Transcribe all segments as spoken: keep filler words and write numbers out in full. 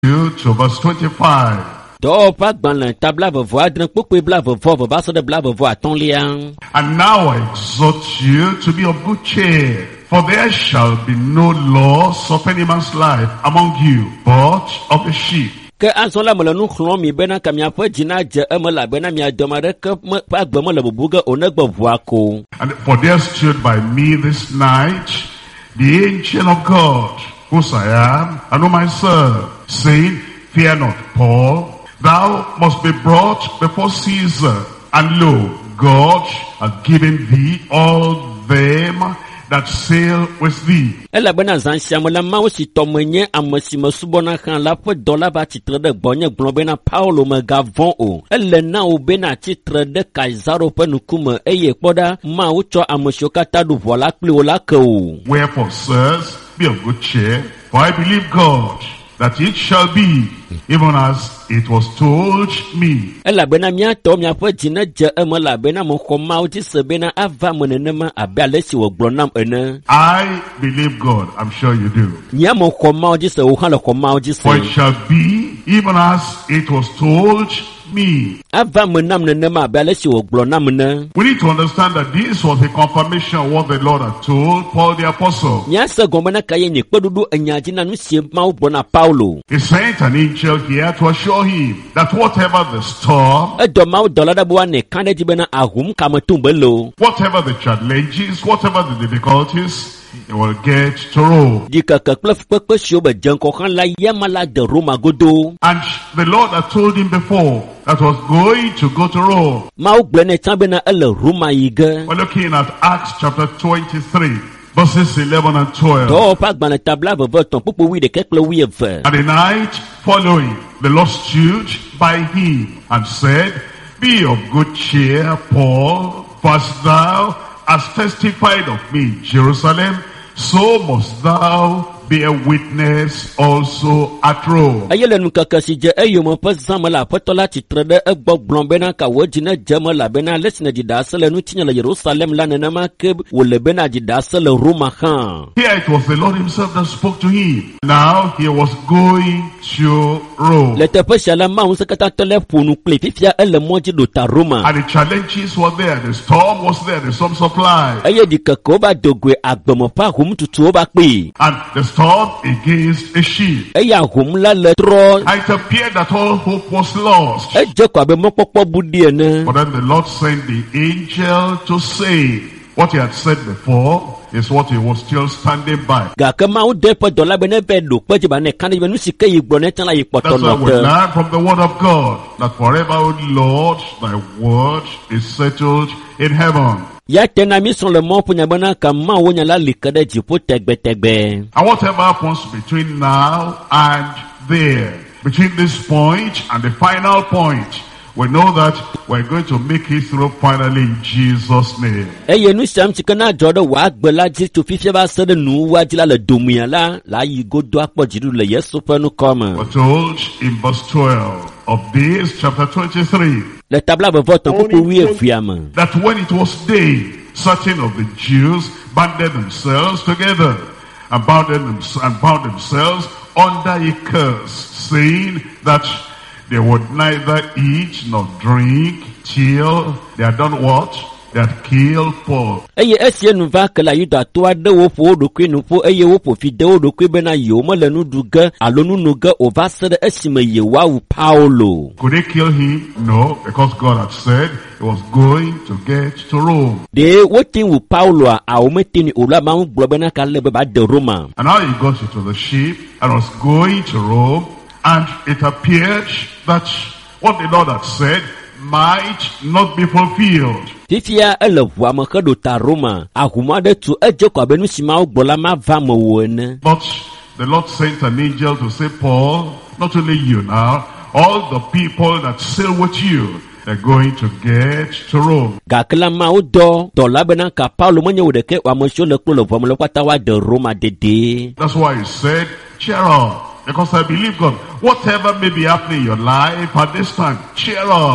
to verse twenty-five. Do pa gbanle tabla vovo adren pokpe bla vovo va so de bla vovo atonlia. And now I exhort you to be of good cheer, for there shall be no loss of any man's life among you, but of the sheep. Que azola mo le nu khlo mi bena ka mi afa jina je e mo la bena mi adomare ke pa gbo mo le bubuga onegbo vuako. And for there stood by me this night the angel of God, whose I am and whom I serve, saying, Fear not, Paul, thou must be brought before Caesar, and lo, God hath given thee all them that sail with thee. Ela bena zansia mo la ma osi tomenye amosi mo subona kan la po dola ba titre de bonye glon bena Paulo me gavon o. Ele na o bena titre de Kaisaro pe nukume eye poda ma o cho amosi kata du vola pli o la ke o. Wherefore, sirs, be of good cheer, for I believe God, that it shall be even as it was told me. Ela bena mia to mia po jina je e mo la bena mo khoma o ti se bena ava mo nenema abe alesi wo glonam ene. I believe God, I'm sure you do. Nya mo khoma o ti se o han le khoma o ti se. For it shall be even as it was told me. Ava mo nam nenema abe alesi wo glonam ne. We need to understand that this was a confirmation of what the Lord had told Paul the apostle. Nya se gomena kaye ni kpedudu enyaji na nu sie ma o bona Paulo. He sent an angel here to assure him that whatever the storm, Edo ma o dola da bua ne kan de bena ahum kamatumbe whatever the challenges, whatever the difficulties, he will get to Rome. Dika ka klef pepe sio be janko kan la yamala de Roma godo. And the Lord had told him before that was going to go to Rome. Ma o gblene tan bena ele Roma yige. We're looking at Acts chapter twenty-three, verses eleven and twelve. Do pa gbane tabla vovo ton pupo wi de kekle wi eve. And the night following, the Lord stood by him and said, Be of good cheer, Paul, for as thou hast testified of me in Jerusalem, so must thou be a witness also at Rome. Ayele nu kakasi je eyo mo pa zamala potola titre de egbo blon bena ka wojina jama la bena lesna di dasele nu tinya la Jerusalem la nena ma ke wole bena di dasele Roma khan. Here it was the Lord himself that spoke to him. Now he was going to Rome. Le te peshala ma un sekata telefonu kle fifia ele moji do ta Roma. And the challenges were there, the storm was there, the storm supply. Aye di kakoba dogwe agbomo pa hum tutu oba pe. And the storm against a ship. Eya hum la le tro. And it appeared that all hope was lost. E je kwa be mopopo budi ene. But then the Lord sent the angel to say what he had said before is what he was still standing by. Ga kama u de po dola bene be do pe jiba ne kan benu sike yi gbone tan la yi poto That's no. why we learn from the word of God that forever, O Lord, thy word is settled in heaven. Ya tena mi son le mo punya bana kama wonya la likade jipo tegbe tegbe. And whatever happens between now and there, between this point and the final point, we know that we're going to make it through finally in Jesus' name. Eye nu sam tikana jodo wa gbela ji to fifia ba sede nu wa jila le domia la la yi godo apo jiru le Yesu pe nu come. We're told in verse twelve of this chapter twenty-three Le tabla be voton popo wi efiama. that when it was day, certain of the Jews banded themselves together and bound, them, and bound themselves under a curse, saying that they would neither eat nor drink till they had done what? They had killed Paul. Eye esie nu va kala yuda to ade wo po do kwe nu po eye wo po fi de wo do kwe bena yo mo le nu duga alonu nu ga o va sede esime ye wa u Paulo. Could they kill him? No, because God had said he was going to get to Rome. De wotin wu Paulo a o metini o la ma un gbo bena ka le be ba de Roma. And now he got into the ship and was going to Rome, and it appeared that what the Lord had said might not be fulfilled. Tifia ele vua me ke do ta Roma. Ahuma de tu eje kwa benu sima o gbo la ma va mo wo ne. But the Lord sent an angel to say, Paul, not only you now, all the people that sail with you, they're going to get to Rome. Ga kala ma o do do la bena ka Paulo mo nye wo de ke wa mo sho le klo le vua mo le kwata wa de Roma dede. That's why he said, cheer up, because I believe God. Whatever may be happening in your life at this time, cheer up.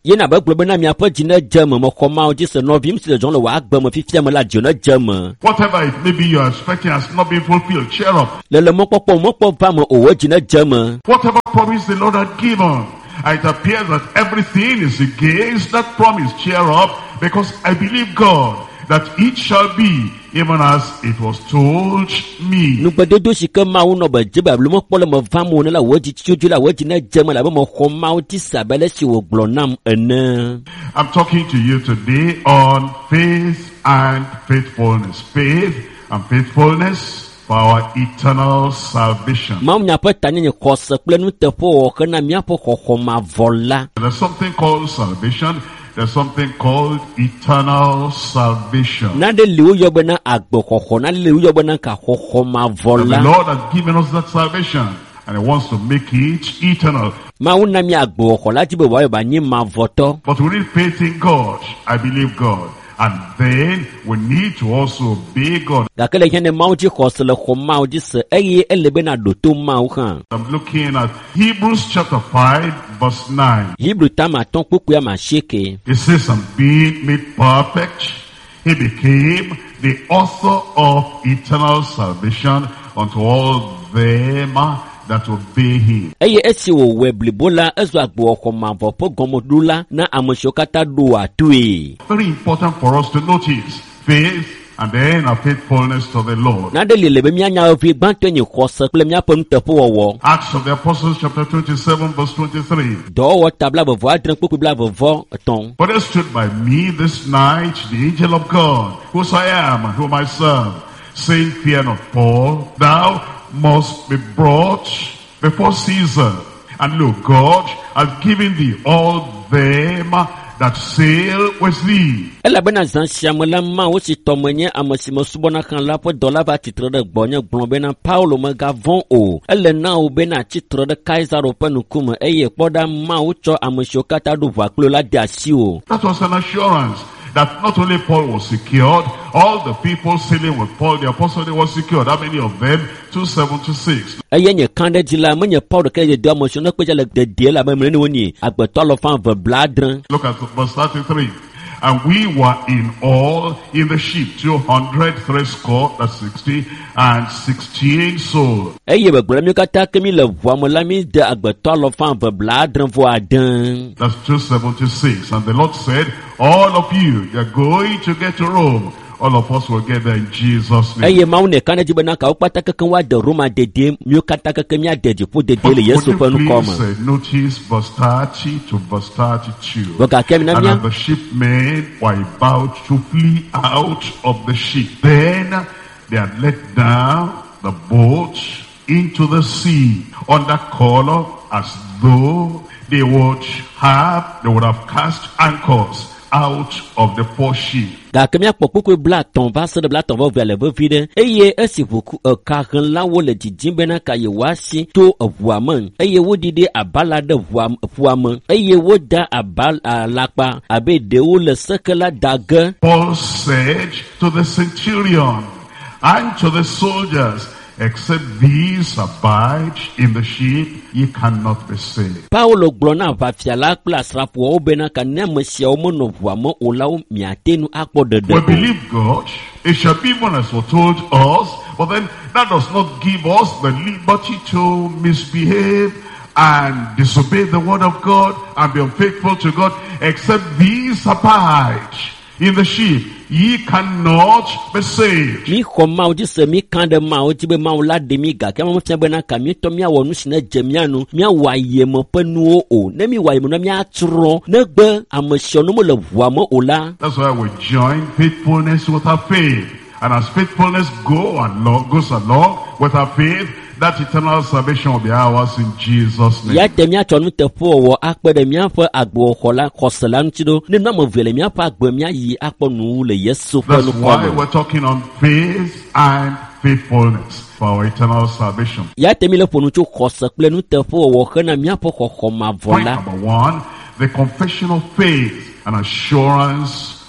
Yena ba glo bena mia po jina jama mo koma ji se no vim se jon lo wa gba mo fifia mo la jona jama. Whatever it may be you are expecting has not been fulfilled, cheer up. Le le mo popo mo po va mo o jina jama. Whatever promise the Lord had given, it appears that everything is against that promise. Cheer up, because I believe God that it shall be even as it was told me. Nu ba dodo si ke ma no ba je ba lo mo po le mo va mo na la wo ji chuju la wo ji na jama la ba mo ko ma ti sa ba le si wo glo nam ene. I'm talking to you today on faith and faithfulness. Faith and faithfulness for our eternal salvation. Mam nya pa tanya ne ko se ple nu te po ke na mia po ko ko ma vola. There's something called salvation. There's something called eternal salvation. Na de liu yo bena agbo ko ko na liu yo bena ka ko ko ma And the vola. Lord has given us that salvation, and He wants to make it eternal. Ma una mi agbo ko la ti be wa ba ni ma voto. But we need faith in God. I believe God. And then we need to also obey God. Ga kele hene ma uji ko se le ko ma uji se eye ele bena do to ma u kan. I'm looking at Hebrews chapter five, verse nine. Hebrew tama ton kuku ya ma sheke. It says, and being made perfect, He became the author of eternal salvation unto all them that obey Him. Eye esi wo webli bola ezo agbo ko ma vo po gomodula na amshokata do atue. Very important for us to notice faith and then our faithfulness to the Lord. Na de le be mi anya ofi gbanto ni ko se ple mi apon te po wo. Acts of the Apostles chapter twenty-seven, verse twenty-three. Do wo tabla bo vo adren kuku bla bo vo ton. For there stood by me this night the angel of God, whose I am and whom I serve, saying, fear not, Paul, thou must be brought before Caesar. And look, God has given thee all them that sail with thee. Ela bena zan siamela ma wo si tomenye amosimo subona kan la po dollar va titre de gbonye gbon bena Paulo me gavon o. Ele na o bena titre de Kaiser open kuma eye poda ma wo cho amosio kata do va klo la dia si o. That was an assurance that not only Paul was secured, all the people sailing with Paul the apostle, they were secured. How many of them? two seventy-six. Eye nye kande dila menye Paul ke de amosio na pe jale de de la me mene woni agbeto lo fan ve bladren. Look at verse thirty-three. And we were in all in the ship two hundred threescore, that's sixty, and sixty-eight souls. Eye be gbere mi kata ke mi le vo mo la mi de agbeto lo fan ve bladren vo adan. That's two seventy-six. And the Lord said, all of you, you're going to get to Rome. All of us will get there in Jesus' name. Eye maune kane jibe na ka upata keke wa de Roma de de mi kata keke mi ade ji po de de le Yesu pe nu koma. Please uh, notice verse thirty to verse thirty-two. Boka kemi na And mia. as the shipmen were about to flee out of the ship, then they had let down the boat into the sea under color, as though they would have they would have cast anchors out of the poor ship. Ga kemi akpo kuku bla ton va se de bla ton va vele ve vide. Eye esi vuku e ka ren la wo le jijimbe na ka ye wasi to vuamen. Eye wo dide abala de vuam vuamen. Eye wo da abal lakpa abe de wo le sekela dage. Paul said to the centurion and to the soldiers, except these abide in the ship, ye cannot be saved. Paulo glona va fia la place rapo o bena ka ne mesia o mono vuamo o la o miatenu akpo de de. We believe God, it shall be even as foretold us, but then that does not give us the liberty to misbehave and disobey the word of God and be unfaithful to God, except these abide in the ship, ye cannot be saved. Mi khoma o dise mi kande ma o tibe ma o la de mi ga ke ma mfia bena ka mi to mi awo nu sine jemianu mi awaye mo penu o ne mi waye mo na mi atro ne gbe amosio no mo le vua mo o la. That's why we join faithfulness with our faith. And as faithfulness go along, goes along with our faith, that eternal salvation will be ours in Jesus' name. Ya te mi atonu te fo wo akpe de mi afa agbo khola khosela ntido ne na mo vele mi afa agbo mi ayi akpo nu le Yesu That's pelu why ko. we're talking on faith and faithfulness for our eternal salvation. Ya te mi le ponu chu khose ple nu te fo wo khana mi afa khoma Point vola. number one, the confession of faith and assurance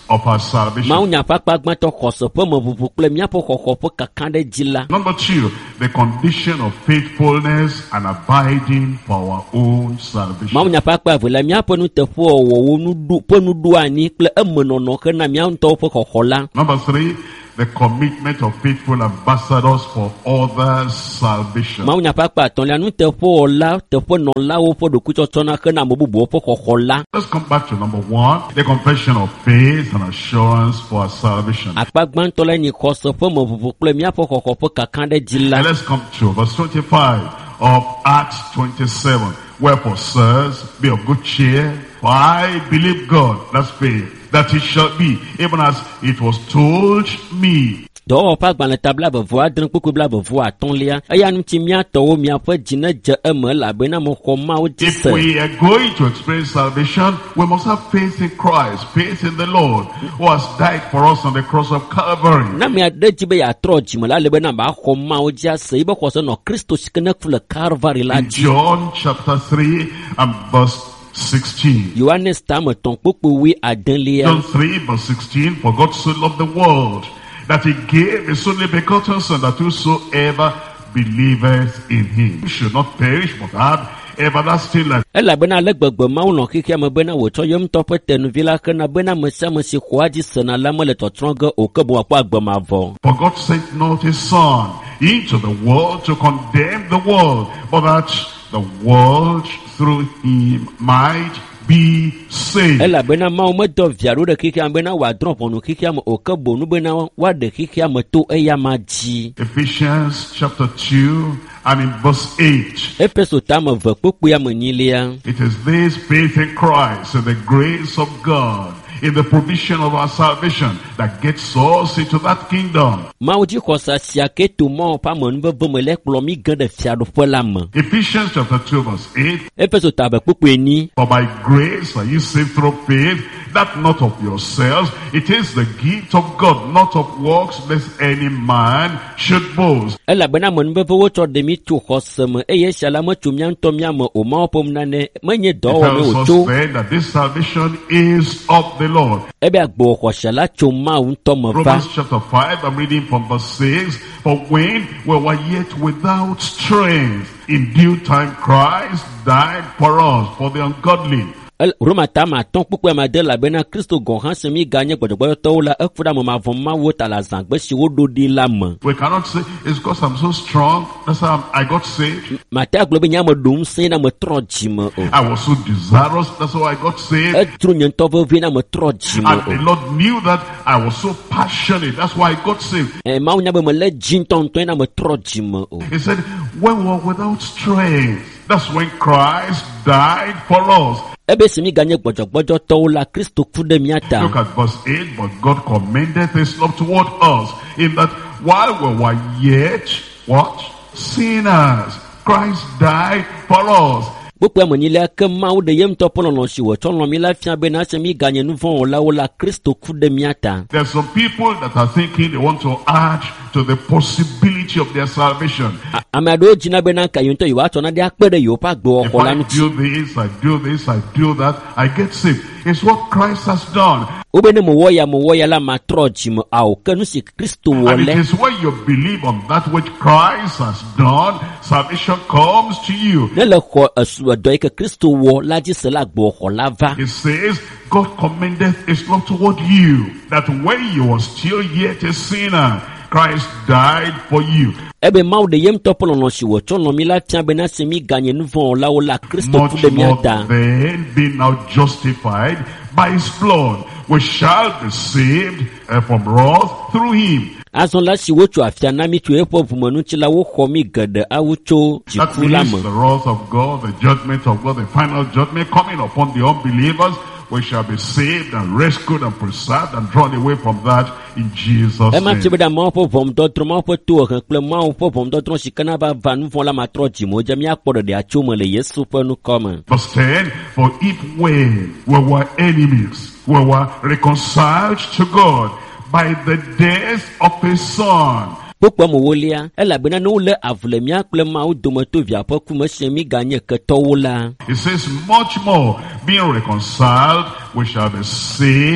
of our salvation. Mau nya pakpa gbato khoso pe mo bubu kple miapo khokho pe kakan de dzila. Number two, the condition of faithfulness and abiding for our own salvation. Mau nya pakpa vela miapo nu te fo wo nu du pe nu du ani kple emenono ke na mia nto pe khokho la. Number three, the commitment of faithful ambassadors for others' salvation. Mau nya pakpa ton la nu te fo la te fo no la wo fo do kucho tona ke na mo bubu pe khokho la. Let's come back to number one, the confession of faith and assurance for our salvation. Akpa gbanto la ni khoso pe mo bubu kple miapo khokho pe kakan de dzila. And let's come to verse twenty-five of Acts twenty-seven. Wherefore, sirs, be of good cheer, for I believe God, that's faith, that it shall be, even as it was told me. Do pa gban le tabla be vo adren kuku bla be vo aton lia aya nu ti mia to wo mia fa jina je eme la be na mo ko ma o If dise. we are going to experience salvation, we must have faith in Christ, faith in the Lord, who has died for us on the cross of Calvary. Na me ade ji be ya tro ji mo la le be na ba ko ma o ja se ibe ko so no Christo sikene fu le Calvary la In ji. John chapter three and verse sixteen. Yohanes tam ton popo wi aden lia. John three verse sixteen, for God so loved the world, that he gave his only begotten Son, that whosoever believeth in him should not perish but have everlasting life. Ela be na le gbegbe ma no kike me be na wo cho yem to pe tenu vila ke na be na me se me si kwa ji se na la me le to tronge o ke bo akwa agbe ma vo. For God sent not his Son into the world to condemn the world, but that the world through him might be saved. Ela be na ma o me do viaro de kike am be na wa drop onu kike am o ke bo nu be na wa de kike am to e ya ma ji. Ephesians chapter two and in verse eight. Efeso tam ve popo ya me nilia. It is this faith in Christ and the grace of God in the provision of our salvation that gets us into that kingdom. Ma o ji ko sa sia ke to mo pa mo nu be ve me le klo mi gan de fiado fo la me. Ephesians chapter two verse eight. Efeso ta be popo eni. For by grace are you saved through faith, that not of yourselves, it is the gift of God, not of works, lest any man should boast. Ela be na mo nu be ve wo cho de mi tu ko se me e ye shala mo tu mia nto mia mo o ma pom na ne menye do It wo me tells o us to. then that this salvation is of the Lord. Ebe agbo ko shala cho ma un to mo va. Romans chapter five, I'm reading from verse six. For when we were yet without strength, in due time Christ died for us, for the ungodly. Roma tama ton pupu ma de la bena Christo gon han semi ganye gbodogbo to la e fuda mo ma von ma wo ta la zan gbe si wo do di la mo. We cannot say it's because I'm so strong, that's how I got saved. Ma ta glo be nya mo dum sin na mo tro ji mo o. I was so desirous, that's how I got saved. E tru nyen to vo vi na mo tro ji mo And the o. Lord knew that I was so passionate, that's why I got saved. E ma nya be mo le jin ton to na mo tro ji mo o. He said, when we were without strength, that's when Christ died for us. Ebe semi ganye gbodogbo to la Christo ku de miata. Look at verse eight. But God commended his love toward us, in that while we were yet, what? Sinners, Christ died for us. Bukwe mo ni le ke ma wo de yem to pon no si wo to no mi la fia be na semi ganye nu von la wo la Christo ku de miata. There are some people that are thinking they want to add to the possibility of their salvation. Amado jina be na kayun to yo ato na de akpere yo pa gbo If oko la I nu ti. do this, I do this, I do that, I get saved. It's what Christ has done. Obe ne mo wo ya mo wo ya la ma tro ji mo a o kanu si Christo wo And it le. is when you believe on that which Christ has done, salvation comes to you. Ne le ko asu do ke Christo wo la ji se la gbo oko la va. It says, God commendeth his love toward you, that when you were still yet a sinner, Christ died for you. Ebe ma de yem to pon no si wo to no mi la tia be na se mi ganye nu von la wo la Christo ku Much de more miata. then, being now justified by his blood, we shall be saved uh, from wrath through him. Azon la si wo tu afia na mi tu e po vumanu ti la wo kho mi gede awucho ji That ku la means mo. the wrath of God, the judgment of God, the final judgment coming upon the unbelievers. We shall be saved and rescued and preserved and drawn away from that in Jesus' E ma ti be name. da mo po vom do tro mo po tu kan ple mo po vom do tro si kana ba va nu von la ma tro ji mo je mi akpo de a chu mo le Yesu po nu come. Verse ten, for if when we were enemies, we were reconciled to God by the death of his Son. Pokwa mo wolia ela bena no le avule mi akple ma o domoto via po ku mo se mi ganye ke to wola. It says much more, being reconciled, we shall be saved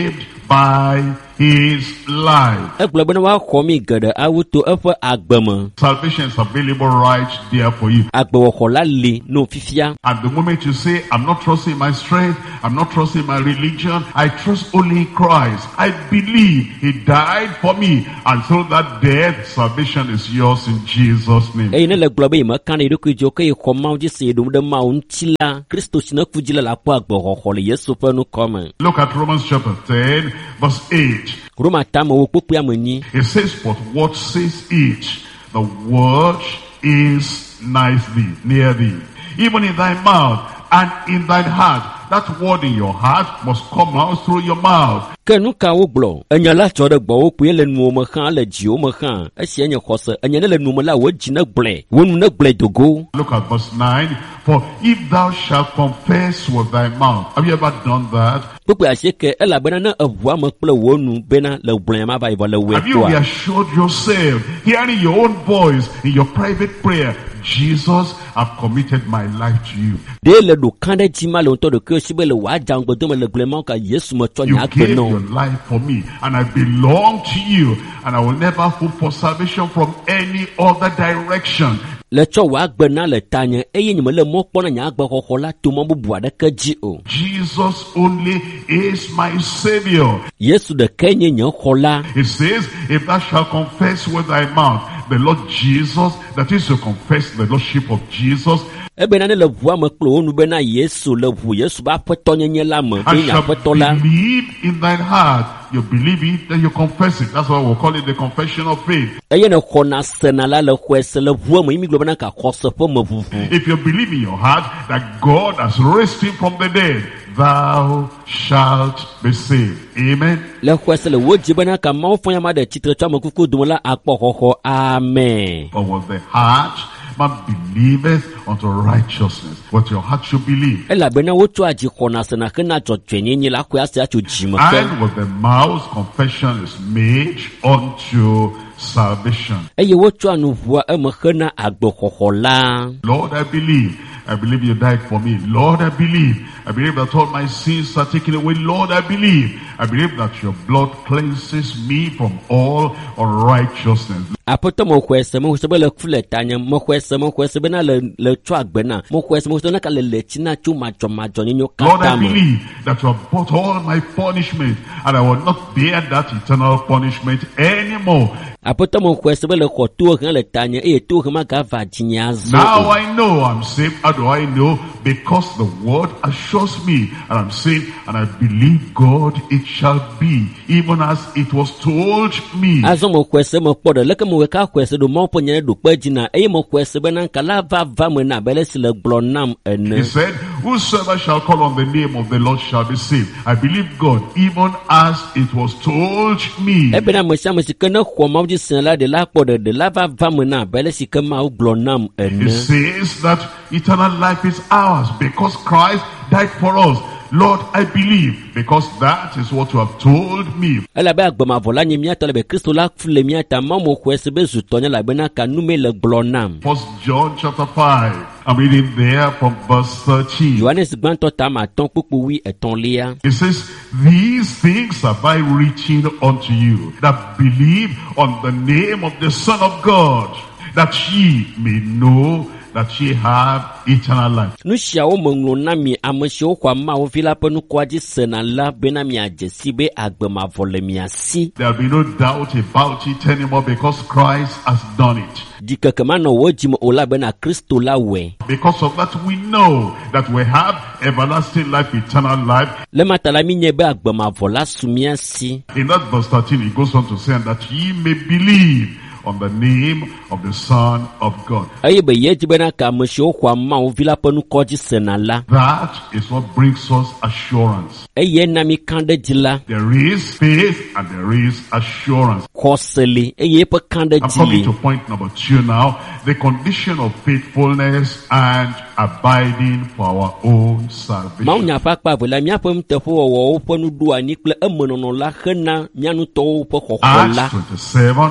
by his life. Egblɔ wa xɔ mi geɖe awuto eƒe agbe me. Salvation is available right there for you. Agbewɔxɔ la li no fifia. At the moment you say, I'm not trusting my strength, I'm not trusting my religion, I trust only Christ. I believe he died for me, and through that death, salvation is yours in Jesus' name. Eye ne le gblɔ be yemeka ne ɖokui dzo ke yexɔ Mawu dzi se ɖom ɖe Mawu ŋuti la, Kristo si ne ku dzi la la kpɔ agbexɔxɔ le Yesu ƒe nukɔme. Look at Romans chapter ten, verse eight. Roma tame wo kpokpoa me nyi. It says, but what says it? The word is nigh thee, near thee, even in thy mouth and in thine heart. That word in your heart must come out through your mouth. Ke nu ka wo gblɔ? Enya la tsɔ ɖe gbɔwò kpoe le nuwo me xã le dziwo me xã. Esia nye xɔse. Enya ne le nu me la wo dzi ne gblɔe. Wo nu ne gblɔe dogo. Look at verse nine. For if thou shalt confess with thy mouth. Have you ever done that? Kpokpoe asieke elabena ne eʋua me kple wo nu bena le gblɔe ma va yibɔ le woe Have you toa. reassured yourself, hearing your own voice in your private prayer, Jesus, I've committed my life to you. De le ɖo kã ɖe dzi ma le ŋutɔ ɖokui si be le wòa dzangbedo le gblɔe ma ka Yesu me tsɔ You nye agbe gave nɔ. your life for me, and I belong to you, and I will never hope for salvation from any other direction. Le tsɔ wòa agbe na le tanye eye nye me le mɔ kpɔ na nye agbexɔxɔ la to mɔ bubu aɖeke dzi o. Jesus only is my Savior. Yesu ɖeke nye nye xɔla. It says, if thou shalt confess with thy mouth the Lord Jesus, that is to confess the Lordship of Jesus, Ebena ne le ʋua me kple wo nu bena Yesu le ʋu Yesu ƒe aƒetɔnyenye la me be and nye shall aƒetɔ la. believe in thine heart. You believe it, then you confess it. That's why we'll call it the confession of faith. Eye ne xɔna sena la le xɔe se le ʋua me, mi gblɔ bena ka xɔse ƒe me ʋuʋu. If you believe in your heart that God has raised him from the dead, thou shalt be saved. Amen. Le xɔe se le wo dzi bena ka Mawu fɔ nyama ɖe tsitre tso ame kuku dome la akpɔ xɔxɔ. Amen. For with the heart man believeth unto righteousness. What your heart should believe. Elabena wotsɔ adzi xɔna sena hena dzɔdzɔenyenye la xɔe ase atso dzime ke. And with the mouth confession is made unto salvation. Eye wotsɔ nu ʋua eme hena agbexɔxɔ la. Lord, I believe. I believe you died for me. Lord, I believe. I believe that all my sins are taken away. Lord, I believe. I believe that your blood cleanses me from all unrighteousness. Aƒetɔ me xɔe se me xɔe be le ku le tanye me xɔe se me xɔe se bena le le tsɔ agbe na me xɔe se me xɔe ka le le tsi na tso madzɔmadzɔnyenyo Lord, I katã me. believe that you have bought all my punishment, and I will not bear that eternal punishment anymore. Aƒetɔ me xɔe se be le xɔ to he le tanye eye to he magava dzinye azɔ Now o. I know I'm saved. How do I know? Because the word assures me, and I'm saved, and I believe God it shall be, even as it was told me. Azɔ me xɔe se me kpɔ ɖe leke me wɔ ka xɔe se ɖo Mawu ƒe nya ɖo kpe dzi na eye me xɔe se bena nka la va va me na bele si le gblɔ nam He ene. said, whosoever shall call on the name of the Lord shall be saved. I believe God, even as it was told me. Ebena me sia me si ke ne xɔ Mawu dzi se la ɖe la kpɔ ɖe ɖe la va va me na bele si ke Mawu gblɔ nam It ene. says that eternal life is ours because Christ died for us. Lord, I believe, because that is what you have told me. Elabe agbemavɔ la nye míatɔ le be Kristo la fu le míata Mawu me xɔe se be zutɔnye elabena ka nu me le gblɔ nam. First John chapter five. I'm reading there from verse thirteen. Yohanes gbãtɔ tame atɔ̃ kpokpo wi etɔ̃lia. It says, these things have I written unto you that believe on the name of the Son of God, that ye may know that ye have eternal life. Nu siawo me ŋlɔ na mi ame siwo xɔa Mawu vi la ƒe nukua dzi sena la bena miadze si be agbemavɔ le mia si. There will be no doubt about it anymore because Christ has done it. Dikeke manɔ wo dzi me o la bena Kristo la wɔe. Because of that, we know that we have everlasting life, eternal life. Le mata la mi nye be agbemavɔ la su mia si. In that verse thirteen, he goes on to say, and that ye may believe on the name of the Son of God. Eye be ye dzi bena ka ame siwo xɔa Mawu vi la ƒe nukɔ dzi sena la. That is what brings us assurance. Eye na mi kã ɖe dzi la. There is faith and there is assurance. Xɔse li eye eƒe kã ɖe I'm dzi coming li. to point number two now. The condition of faithfulness and abiding for our own Mawu salvation. nya ƒe akpa eve la míaƒe nuteƒewɔwɔwo ƒe nuɖoanyi kple emenɔnɔ la hena mía ŋutɔwo ƒe xɔxɔ Acts la. twenty-seven,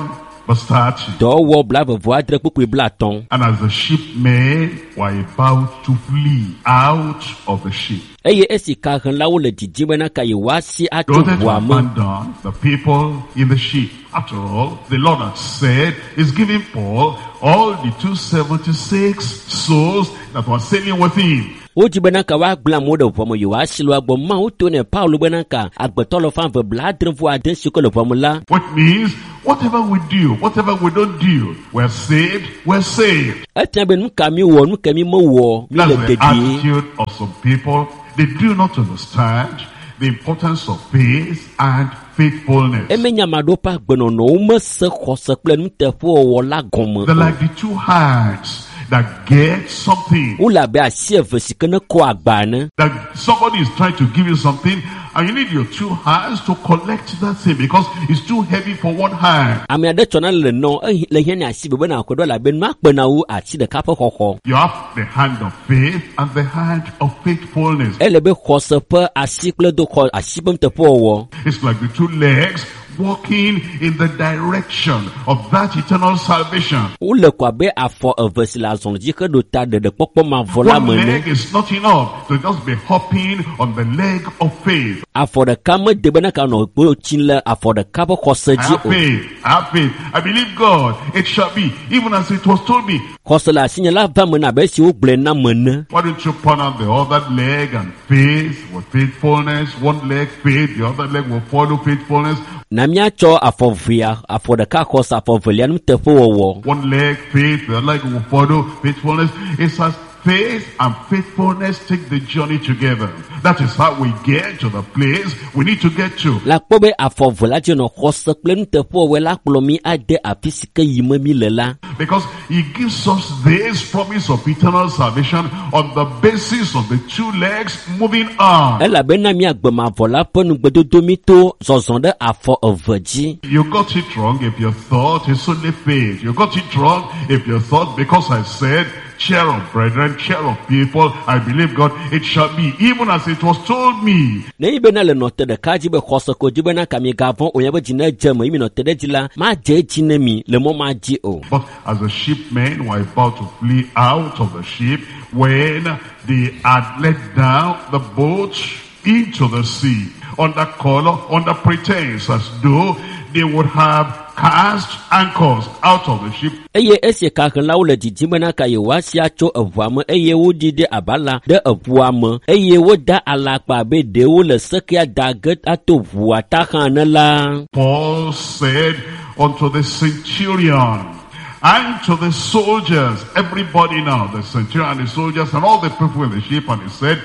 Verse thirty. dɔwɔ bla vevɔ adre kpukpui bla tɔn. And as the shipmen were about to flee out of the ship, Eye esi ka henlawo le didi bena ka yewoasi they ato wanted to ʋua me. abandon the people in the ship. After all, the Lord had said, He's giving Paul all the two hundred seventy-six souls that were sailing with him. Wodi bena ka wa gblã mo de ʋua me yewoasi lo agbɔ ma woto ne Paulo bena ka agbetɔ le fan ve bla adre vɔ ade si ke le ʋua me la. Which means, whatever we do, whatever we don't do, we're saved, we're saved. Etia be nu ka mi wɔ nu ke mi me wɔ mi That's le the dedie. attitude of some people. They do not understand the importance of faith and faithfulness. Eme nyamaɖo ƒe agbenɔnɔ wo me se xɔse kple nuteƒewɔwɔ la gɔme. They're o. like the two hands that get something. Wole abe asi eve si ke ne kɔ agba ne. That somebody is trying to give you something and you need your two hands to collect that thing because it's too heavy for one hand. Ame aɖe tsɔna le nɔ ehi- le hiã ne asi be bena akɔ ɖo labe nua kpena wu asi ɖeka ƒe xɔxɔ. You have the hand of faith and the hand of faithfulness. Ele be xɔse ƒe asi kple do xɔ asi ƒe nuteƒewɔwɔ. It's like the two legs walking in the direction of that eternal salvation. Wole kɔ abe afɔ eve si le azɔli dzi xe ɖo ta ɖeɖekpɔkpɔ mavɔ la One me ne. leg is not enough to just be hopping on the leg of faith. Afɔ ɖeka mede bena ka nɔ gbo tsi le afɔ ɖeka ƒe xɔse I dzi have o. faith, I have faith. I believe God. It shall be, even as it was told me. Xɔse le asi nye la va me na abe si wogblɔe na me ne. Why don't you put on the other leg and faith with faithfulness? One leg faith, the other leg will follow faithfulness. Na míatsɔ afɔ vea, afɔ ɖeka xɔse, afɔ velia nuteƒewɔwɔ. One leg faith, the other leg will follow faithfulness. It's as faith and faithfulness take the journey together. That is how we get to the place we need to get to. La kpɔ be afɔ ve la dzi nɔ xɔse kple nuteƒewɔwɔ la kplɔ mi ade afi si ke yim mi le la. Because he gives us this promise of eternal salvation on the basis of the two legs moving on. Elabena mi agbemavɔ la ƒe nugbedodo mi to zɔzɔ ɖe afɔ eve dzi. You got it wrong if you thought it's only faith. You got it wrong if you thought because I said, share of brethren, share of people, I believe God, it shall be, even as it was told me. Ne yi bena le nɔte ɖeka dzi be xɔse ko dzi bena ka mi gavɔ o nya be dzi ne dze me yi mi nɔte ɖe dzi la ma dze edzi ne mi le mɔ ma dzi o. But as the shipmen were about to flee out of the ship, when they had let down the boat into the sea, under color, under pretense, as though they would have cast anchors out of the ship. Eye esi kahelawo le didi bena ka yewoasi atso eʋua me eye wodi ɖe abala ɖe eʋua me eye woda alakpa abe ɖewo le sekea da ge ato ʋua taxa ne la. Paul said unto the centurion and to the soldiers, everybody now, the centurion and the soldiers and all the people in the ship, and he said,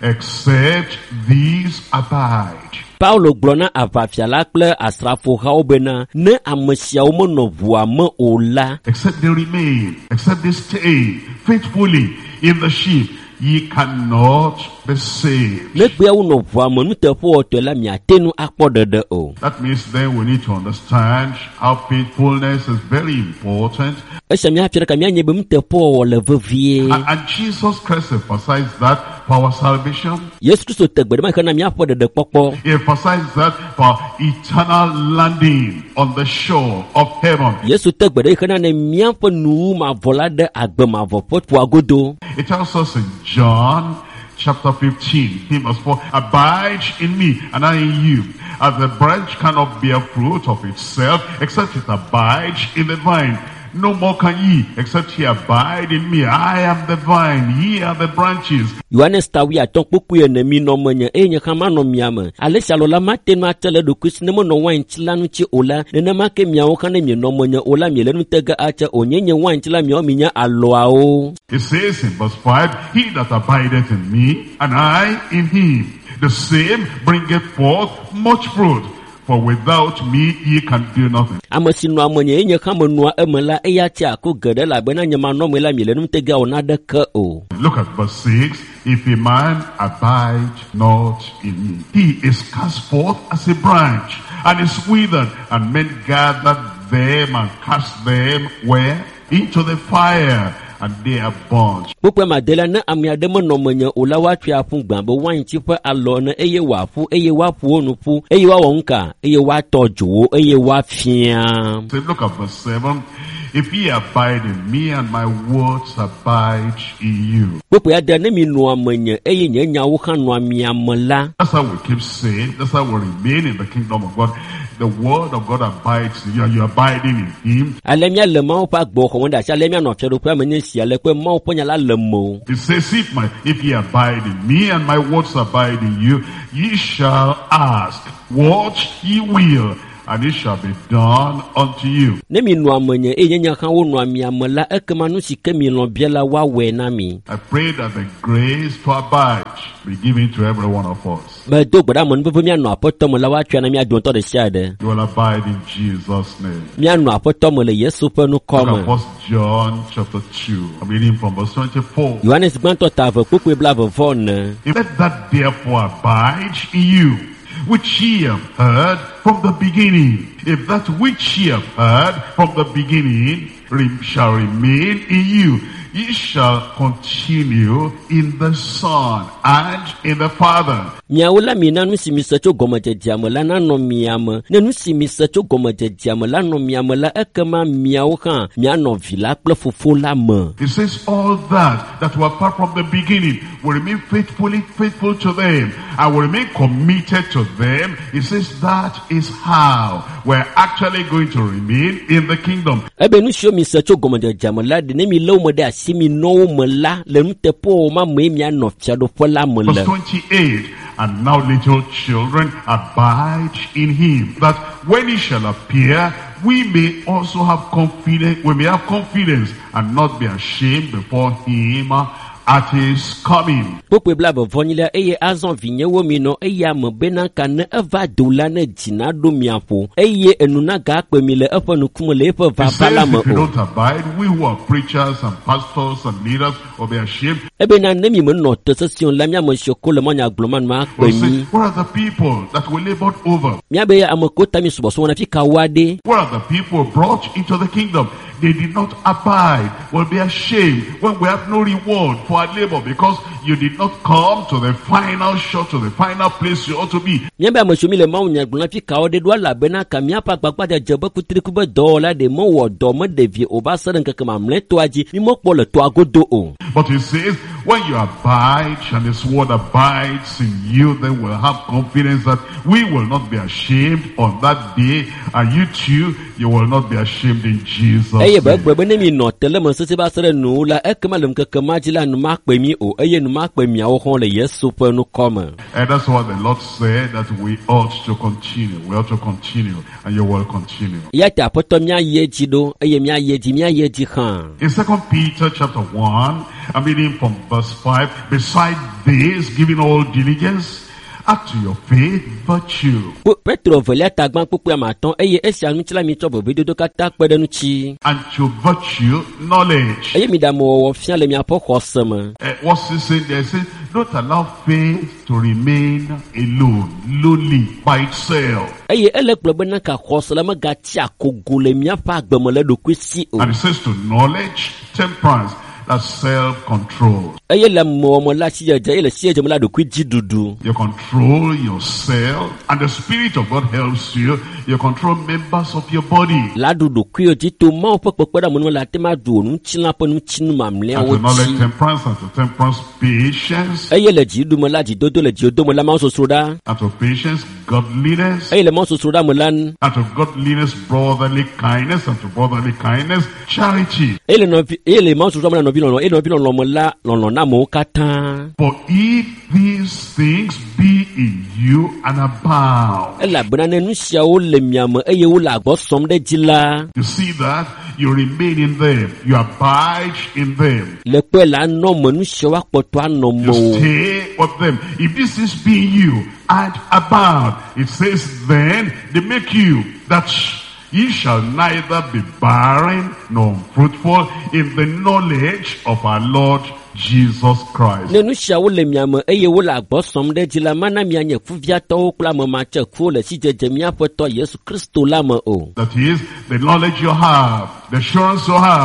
except these abide. Paulo gblɔ na aʋafia la kple asrafohawo bena ne ame siawo menɔ ʋua me o la. Except they remain, except they stay faithfully in the ship, ye cannot be saved. Negbeawo nɔ ʋua me nuteƒewɔtɔe la miate nu akpɔ ɖeɖe o. That means then we need to understand how faithfulness is very important. Esia míafia ɖeka míanye be nuteƒewɔwɔ le vevie. And, and Jesus Christ emphasized that for our salvation. Yesu Kristo te gbe ɖe me hena míaƒe ɖeɖekpɔkpɔ. He emphasized that for eternal landing on the shore of heaven. Yesu te gbe ɖe hena ne míaƒe nuwu mavɔ la ɖe agbemavɔ ƒe ƒua godo. It tells us in John chapter fifteen, verse four, abide in me and I in you. As the branch cannot bear fruit of itself except it abide in the vine. No more can ye, except ye abide in me. I am the vine, ye are the branches. Yohanes tawi atɔ kpokui ene mi nɔ menye eye nye hã manɔ mia me. Ale sia lo la mate nu ate le ɖokui si ne menɔ waintsila ŋuti o la, nenema ke miawo hã ne mienɔ menye o la miele nu te ge atse o nye nye waintsila miawo mi nye aloawo. It says in verse five, he that abideth in me, and I in him, the same bringeth forth much fruit. For without me ye can do nothing. Ame si nɔa menye enye hã menɔa eme la eya tia ako geɖe elabena nye manɔ me la miele nu te ge o naɖeke o. Look at verse six. If a man abide not in me, he is cast forth as a branch and is withered, and men gather them and cast them where? Into the fire, and they are burnt. Pukwe madela na amiade mo no manya ola wa twa fun gban bo wan ti fa alo na eye wa fu eye wa fu onu fu eye wa wonka eye wa tojo eye wa fiam. So look at verse seven. If ye abide in me and my words abide in you. Pukwe ada na mi no amanya eye nya nya wo kan no amiamla. That's how we keep saying. That's how we remain in the kingdom of God. The word of God abides in you, and you abiding in him. Alemia le ma pa gbo ko wonda sha lemia no fero kwa manya sia le kwa ma ponya la lemo. It says, if my if ye abide in me and my words abide in you, ye shall ask what ye will, and it shall be done unto you. Ne mi no amanya e nya kan wo no amiamla ekema no sika mi no biela wa we na mi. I pray that the grace to abide be given to every one of us. Ba do gbada mo npo mi anu apoto mo la wa twa na mi adon to de sia de. You will abide in Jesus' name. Mi anu apoto mo le Yesu pe no come. First John chapter two. I'm reading from verse twenty-four. Johannes gbanto ta ve kokwe bla ve von. Let that therefore abide in you, which ye have heard from the beginning. If that which ye have heard from the beginning re- shall remain in you, ye shall continue in the Son and in the Father. Miaula mina nu si misacho goma jejama la na no miama na nu si misacho goma jejama la no miama la ekema miao kan mia no vila kple fofo la me. It says all that that were apart from the beginning will remain faithfully faithful to them and will remain committed to them. It says that is how we're actually going to remain in the kingdom. Ebe nu show misacho goma jejama la de ne mi lo mo da si mi no mo la le nu te po ma mo mia no fia do fo la mo le. Verse twenty-eight. And now little children abide in him, that when he shall appear, we may also have confidence, we may have confidence and not be ashamed before him at his coming. Pokwe bla bo vonila eye azon vinye wo mi no eye am bena kan eva dola na jina do miapo eye enuna ga pe mi le efa no kum le efa va bala ma o. If you don't abide, we who are preachers and pastors and leaders will be ashamed. Ebe na nemi mo no to session la mi am shoko le mo nya gloman ma pe mi. What are the people that we labored over? Mi abe ya amako tami subo so na fi kawade. What are the people brought into the kingdom? They did not abide, will be ashamed when we have no reward for our labor, because you did not come to the final shot, to the final place you ought to be. Nyambe amoshumi le mawu nya gbona fi kawade do la bena ka mi apa gbagba de jebe kutiri kube do la de mo wo do mo de vie oba sere nkeke ma mle to aji mi mo po le to agodo o. But he says, when you abide and his word abides in you, then we'll have confidence that we will not be ashamed on that day, and you too, you will not be ashamed in Jesus' name. Eye ba gbe ne mi no tele mo se ba sere nu la ekema le nkeke ma ji la nu ma pe mi o eye nu ma pe mi awo kon le Yesu pe nu come. And that's what the Lord said, that we ought to continue. We ought to continue, and you will continue. Ya ta poto mi aye ji do eye mi aye ji mi aye ji kan. In Second Peter chapter one, I'm reading from verse five. Beside this, giving all diligence, add to your faith virtue. Petro velia tagban pupu amaton eye esi anu tila mi chobo bidodo kata pede nu chi. And to virtue, knowledge. Eye mi da mo wo fian le mi apo kosema. Uh, what's he saying there? He says, don't allow faith to remain alone, lonely, by itself. Eye ele klobe na ka kosela ma gati akogo le mi apa agbemole do kwesi o. And it says to knowledge, temperance, that's self-control. Eye le mo mo la si je ele si je mo la do kwi jidudu. You control yourself, and the Spirit of God helps you. You control members of your body. La do do kwi o ti to ma o popo da mo la te ma do nu china po nu chinu ma mle And o to knowledge, ti. temperance, and to temperance, patience, Eye le jidu mo la jidodo le jidodo mo la ma so soda. and to patience, godliness, Eye le ma so soda mo lan. and to godliness, brotherly kindness, and to brotherly kindness, charity. Eye le no eye le ma so soda mo la no bi lo eye no bi lo mo la lo lo na mo katan. For if these things be in you and abound, Ela bena ne nu sia o le miam eye wo la gbo som de jila. you see that you remain in them, you abide in them, Le pe la no mo nu sia wa poto ano you mo. stay with them. If this is be in you and abound, it says then they make you that ye shall neither be barren nor unfruitful in the knowledge of our Lord Jesus Christ. Ne nu sia wo le miam eye wo la gbo som de jila mana mi anye fuvia to kula mo ma che ku le si jeje mi apoto Yesu Kristo la mo o. That is the knowledge you have, the assurance you have,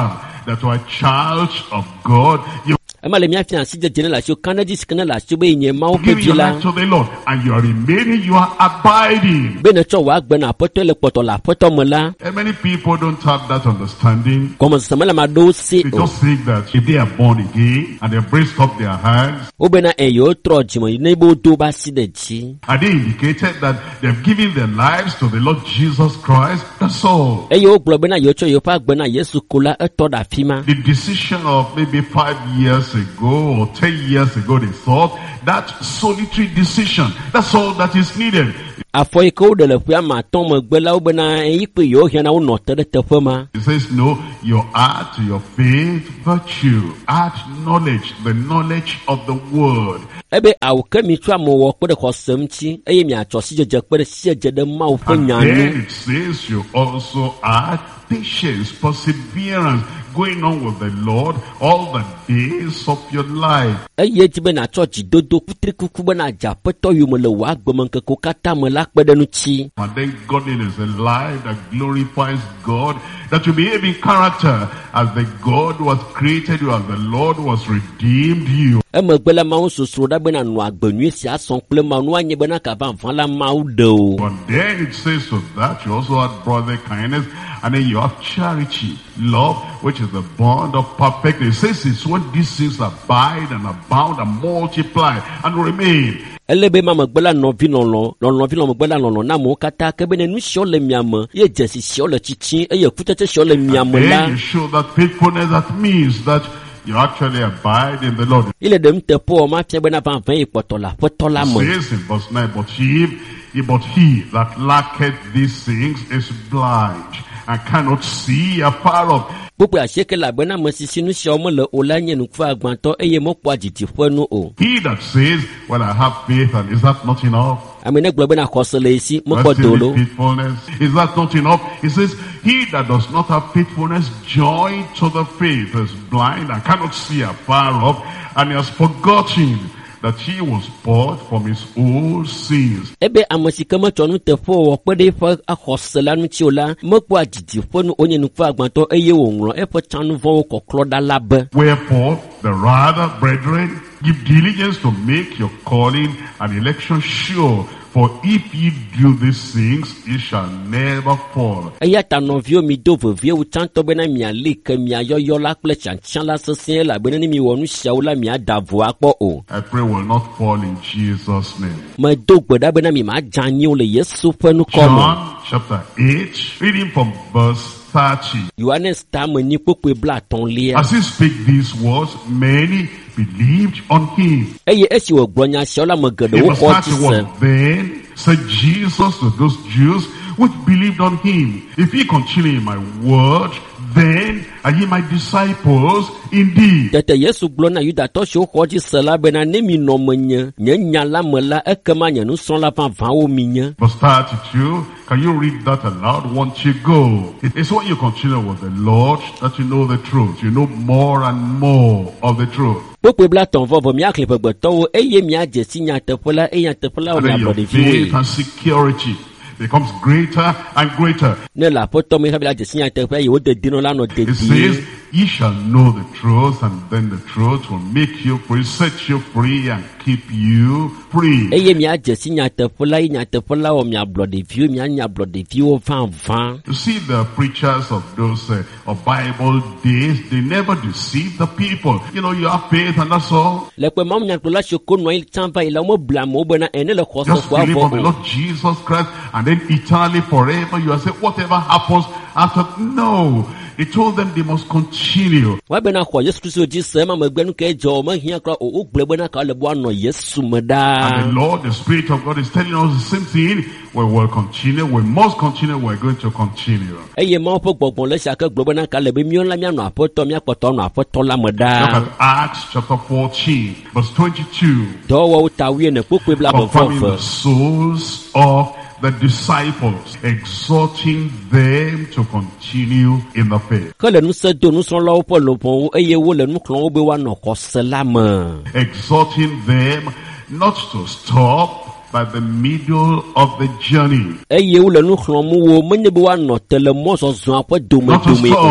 that you are a child of God, you Ema le mia fian si jejene la sho kanadi sikana la sho be nye ma o give your pejila. life to the Lord, and you are remaining, you are abiding. Be ne cho wa gbe na poto le poto la poto mo la. And many people don't have that understanding. Komo se la ma do si They o. just think that if they are born again and they raised up their hands, O be na e yo tro jimo ne bo do ba si de ji. and they indicated that they've given their lives to the Lord Jesus Christ, that's all. E yo glo be na yo cho yo pa gbe na Yesu kola e to da fima. The decision of maybe five years ago or ten years ago, they thought that solitary decision, that's all that is needed. Afo e ko de le fu ma ton mo gbe la o be na e pe yo hia na o no te de te fe ma. It says, no, you add to your faith virtue, add knowledge, the knowledge of the word. Ebe awo ke mi twa mo wo pe de ko sem ti eye mi acho si jeje pe de si jeje de ma o fe And nyanu. then it says you also add patience, perseverance, going on with the Lord all the days of your life. Eye ti be na church dodo kutri kuku be na ja pe to yu mo le wa gbe mo nke ko kata mo la pe de nu ti. And then godliness, a life that glorifies God, that you behave in character as the God who has created you, as the Lord who has redeemed you. E mo gbe la ma o soso da be na nu agbenu si ason ple ma nu anye be na ka ba nfan la ma o de o. And then it says to that you also have brother kindness, and then you have charity, love, which is the bond of perfectness. It says it's when these things abide and abound and multiply and remain. Elebe ma magbela no vi no no no no vi no magbela no no na mo kata ke be ne nu sho le miam ye jesi sho le chichi e ye kutete sho le miam Then la you show that faithfulness, that means that you actually abide in the Lord. ile dem te po ma pia be na van van e potola potola It mo says in verse nine, but he, but he that lacketh these things is blind and cannot see afar off. popo aseke la be na mo sisi nu sho mo le o la nye nu fu agbanto e ye mo po ajiti fu nu o He that says, well, I have faith, and is that not enough? ami ne gbo be na kosele isi mo po That's still dolo his faithfulness. Is that not enough? He says, he that does not have faithfulness joined to the faith is blind and cannot see afar off, and he has forgotten that he was bought from his old sins. ebe amosika mo chonu te fo wo pe de fa akosela nu ti o la mo po ajiti fu nu onye nu fu agbanto e ye wo nro e fo chanu vo ko kloda labe. Wherefore, the rather, brethren, give diligence to make your calling and election sure. For if ye do these things, ye shall never fall. Eya ta novio mi do vevie u chanto be na mi ale ke mi ayoyo la ple chanchan la sesien la be ni mi wonu sha la mi adavo akpo o. I pray will not fall in Jesus' name. Ma do gboda be na mi ma jani o le Yesu fe nu ko mo. John chapter eight, reading from verse thirty. Yohanes ta mo ni popo bla ton le. As he spake these words, many believed on him. Eye esi wo gbronya sha la mo gede In wo verse ko ti se. thirty-one, then said Jesus to those Jews which believed on him, if ye continue in my word, then are ye my disciples indeed. Tete Yesu glo na Yuda to sho ko ji se la be na ne mi no mo nya nya nya la mo la e ke ma nya nu son la van van o mi nya. Verse thirty-two, can you read that aloud once you go? It's when you continue with the Lord that you know the truth. You know more and more of the truth. Popo bla ton vo vo mi akle pe gbo to e ye mi aje si nya te fola e nya te fola o And mi then your abode faith fi. and security becomes greater and greater. Ne la poto mi ha bla je si nya te fe ye o de dino la no de It di. says, ye shall know the truth, and then the truth will make you free, set you free, and keep you free. Eye mi aje si nya te fola nya te fola o mi abode fi mi anya abode fi o van van. You see, the preachers of those uh, of Bible days, they never deceive the people. You know, you have faith and that's all. Le pe mam nya to la shoko no il tamba il mo bla mo be na ene le ko so Just kwa believe vo on the o. Lord Jesus Christ, and then eternally forever you are saying, whatever happens after. No. He told them they must continue. Wa be na ko Yesu Kristo ji se ma me gbenu ke jo ma hia kra o o gble be na ka le bo no Yesu me And da. the Lord, the Spirit of God is telling us the same thing. We will continue. We must continue. We're going to continue. Eye ma po gbogbon le sha ke gble be na ka le be mi on la mi anu apoto mi apoto no apoto la me Look da. at Acts chapter fourteen, verse twenty-two. Do wo ta wi ne popo bla bo Confirming fo the souls of the disciples, exhorting them to continue in the faith. ke le nu se do nu son la o po lo po eye wo le nu klon o be wa no ko se la me. Exhorting them not to stop by the middle of the journey. Eye wo le nu klon mu wo menye be wa no tele mo so zon apo do me Not to do me. stop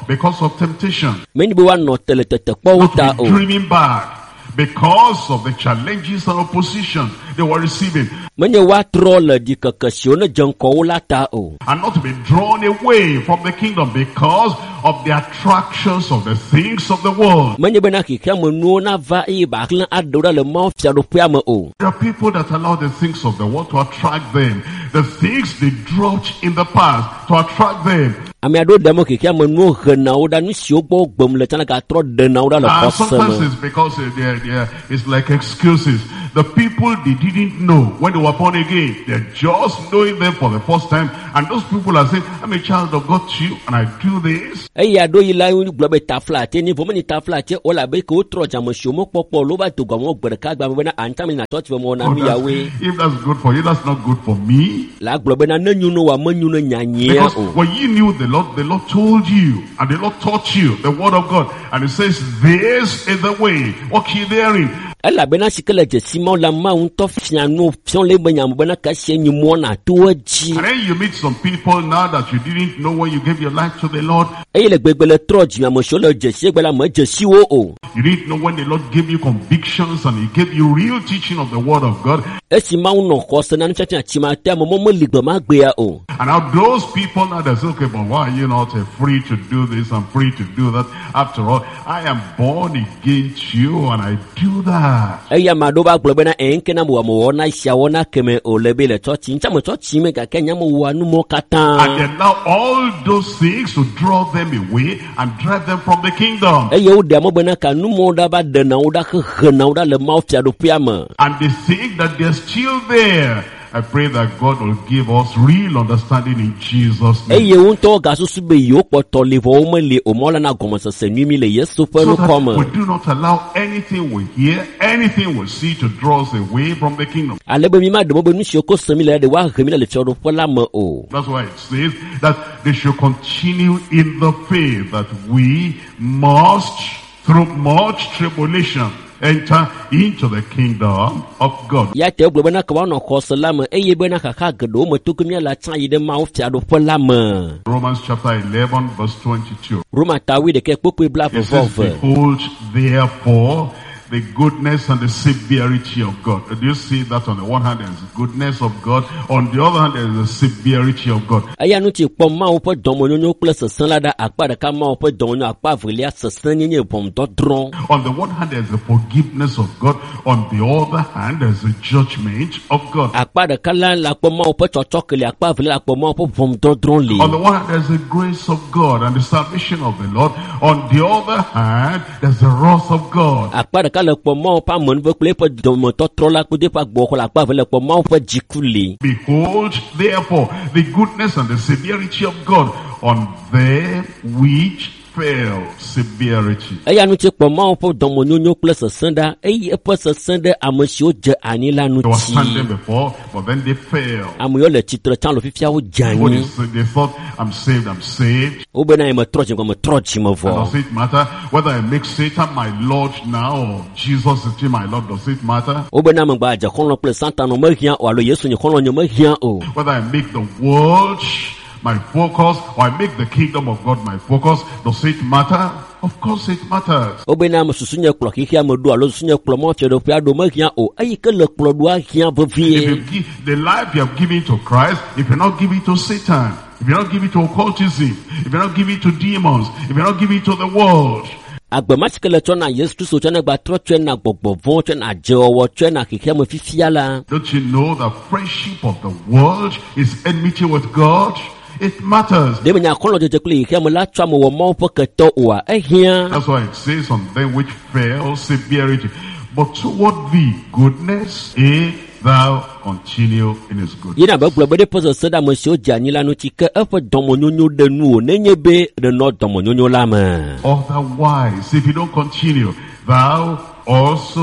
because of temptation. Meni be wa no tele tete po Not uta to be o. dreaming back because of the challenges and opposition they were receiving. Menye wa trole di kekesio ne jengko ulata o. And not to be drawn away from the kingdom because of the attractions of the things of the world. Menye be na kike mo nu na va e ba klen adora le mo fia do pia mo o. There are people that allow the things of the world to attract them. The things they dropped in the past to attract them. Ame ado demo kike mo nu hena o da nu si o gbo gbom le tana ka tro de na o da le And kosem. sometimes it's because uh, they're, they're, it's like excuses. The people they didn't know when they were born again, they're just knowing them for the first time. And those people are saying, I'm a child of God too, and I do this. Eya do yi la yu glo be ta flat ni vo meni ta flat o la be ko tro jamo si o mo popo lo ba to gbo mo gbere ka gba me na antami na church mo na Oh, mi that's- yawe. if that's good for you, that's not good for me. La glo be na nanyu no wa manyu no nyanye Because o. when you knew the Lord, the Lord told you, and the Lord taught you the word of God, and it says, this is the way, walk ye therein. Ela be na sikele je simon la ma un to fia no fion le be nyam be na ka sie nyi mo na to aji. And then you meet some people now that you didn't know when you gave your life to the Lord. Eyi le gbegbe le tro ji mo so le je sie gbe la mo je si wo o. You didn't know when the Lord gave you convictions and He gave you real teaching of the word of God. Esi ma un no ko se na ncha tia ti ma te mo mo mo ligbo ma gbe ya o. And now those people now they say, okay, but why are you not uh, free to do this and free to do that? After all, I am born again too, and I do that. Eya ma do ba glo be na enke na mo mo na sia wo na keme o le be le to ti ncha mo to ti me ka kenya mo wa nu mo And katan. then now all those things to draw them away and drive them from the kingdom. Eya o de mo be na ka nu mo da ba de na o da khe na o da le ma fia do pia mo. And they think that they're still there. I pray that God will give us real understanding in Jesus' name. Eye un to ga susu be yo poto le vo mo le o mo la na gomo se se numi le Yesu pe So no that come. we do not allow anything we hear, anything we see to draw us away from the kingdom. Ale be mi ma de mo be nu si o ko se mi le de wa he mi le fio do po la mo o. That's why it says that they should continue in the faith, that we must, through much tribulation, enter into the kingdom of God. Ya te glo be na ka wa no ko se la mo eye be na ka ka gedo mo to kumia la tan yi de ma o fia do po la mo. Romans chapter eleven verse twenty-two. Roma ta wi de ke popo bla It says, fo. behold, therefore, the goodness and the severity of God. Do you see that on the one hand, there's the goodness of God. On the other hand, there's the severity of God. Aya nu ti po ma o po don mo nyo plus se san la da akpa de ka ma o po don nyo akpa vria se san nyi bom do dron. On the one hand, there's the forgiveness of God. On the other hand, there's the judgment of God. Akpa de ka la la po ma o po chochok le akpa vria la po ma o po bom do dron le. On the one hand, there's the grace of God and the salvation of the Lord. On the other hand, there's the wrath of God. Akpa de ka le po ma o pa mon ve kle po do mo to tro la ku de pa gbo ko la akpa vria po ma o po jikuli. Behold, therefore, the goodness and the severity of God on them which fail. Severity. Aya nu ti po ma o po don mo nyo plus se san da eye po se san de amosi o je ani la nu They were ti. standing before, but then they failed. Amoyo le titre chan lo fifia o What jani. is it? They thought, I'm saved, I'm saved. O be na e mo tro je mo tro chi mo And vo. does it matter whether I make Satan my Lord now or Jesus is still my Lord? Does it matter? O be na mo gba je kon lo plus satan no mo hian o alo Yesu ni kon lo nyo mo hian o. Whether I make the world my focus or I make the kingdom of God my focus, does it matter? Of course it matters. O be na mo susu nye klo ki hian mo do alo susu nye klo mo fio do pia do mo hian o. Ayi ke le klo do a hian vo If you vie. give the life you have given to Christ, if you're not giving to Satan, if you're not giving to occultism, if you're not giving to demons, if you're not giving to the world, Agbe ma ti ke le tso na Yesu Kristo tso na gba tro tso na gbogbo von tso na je owo tso na kike mo fifia la. don't you know that friendship of the world is enmity with God? It matters. De me nya kon lo je je kle kike mo la tso mo wo mo po ke to o a e hian. That's why it says on them which fail severity. But toward thee goodness, if thou continue in his goodness. Yina ba glo be de po se da mo si o jani la nu ti ke e po don mo nyonyo de nu o ne nye be de no don mo nyonyo la ma. Otherwise, if you don't continue, thou also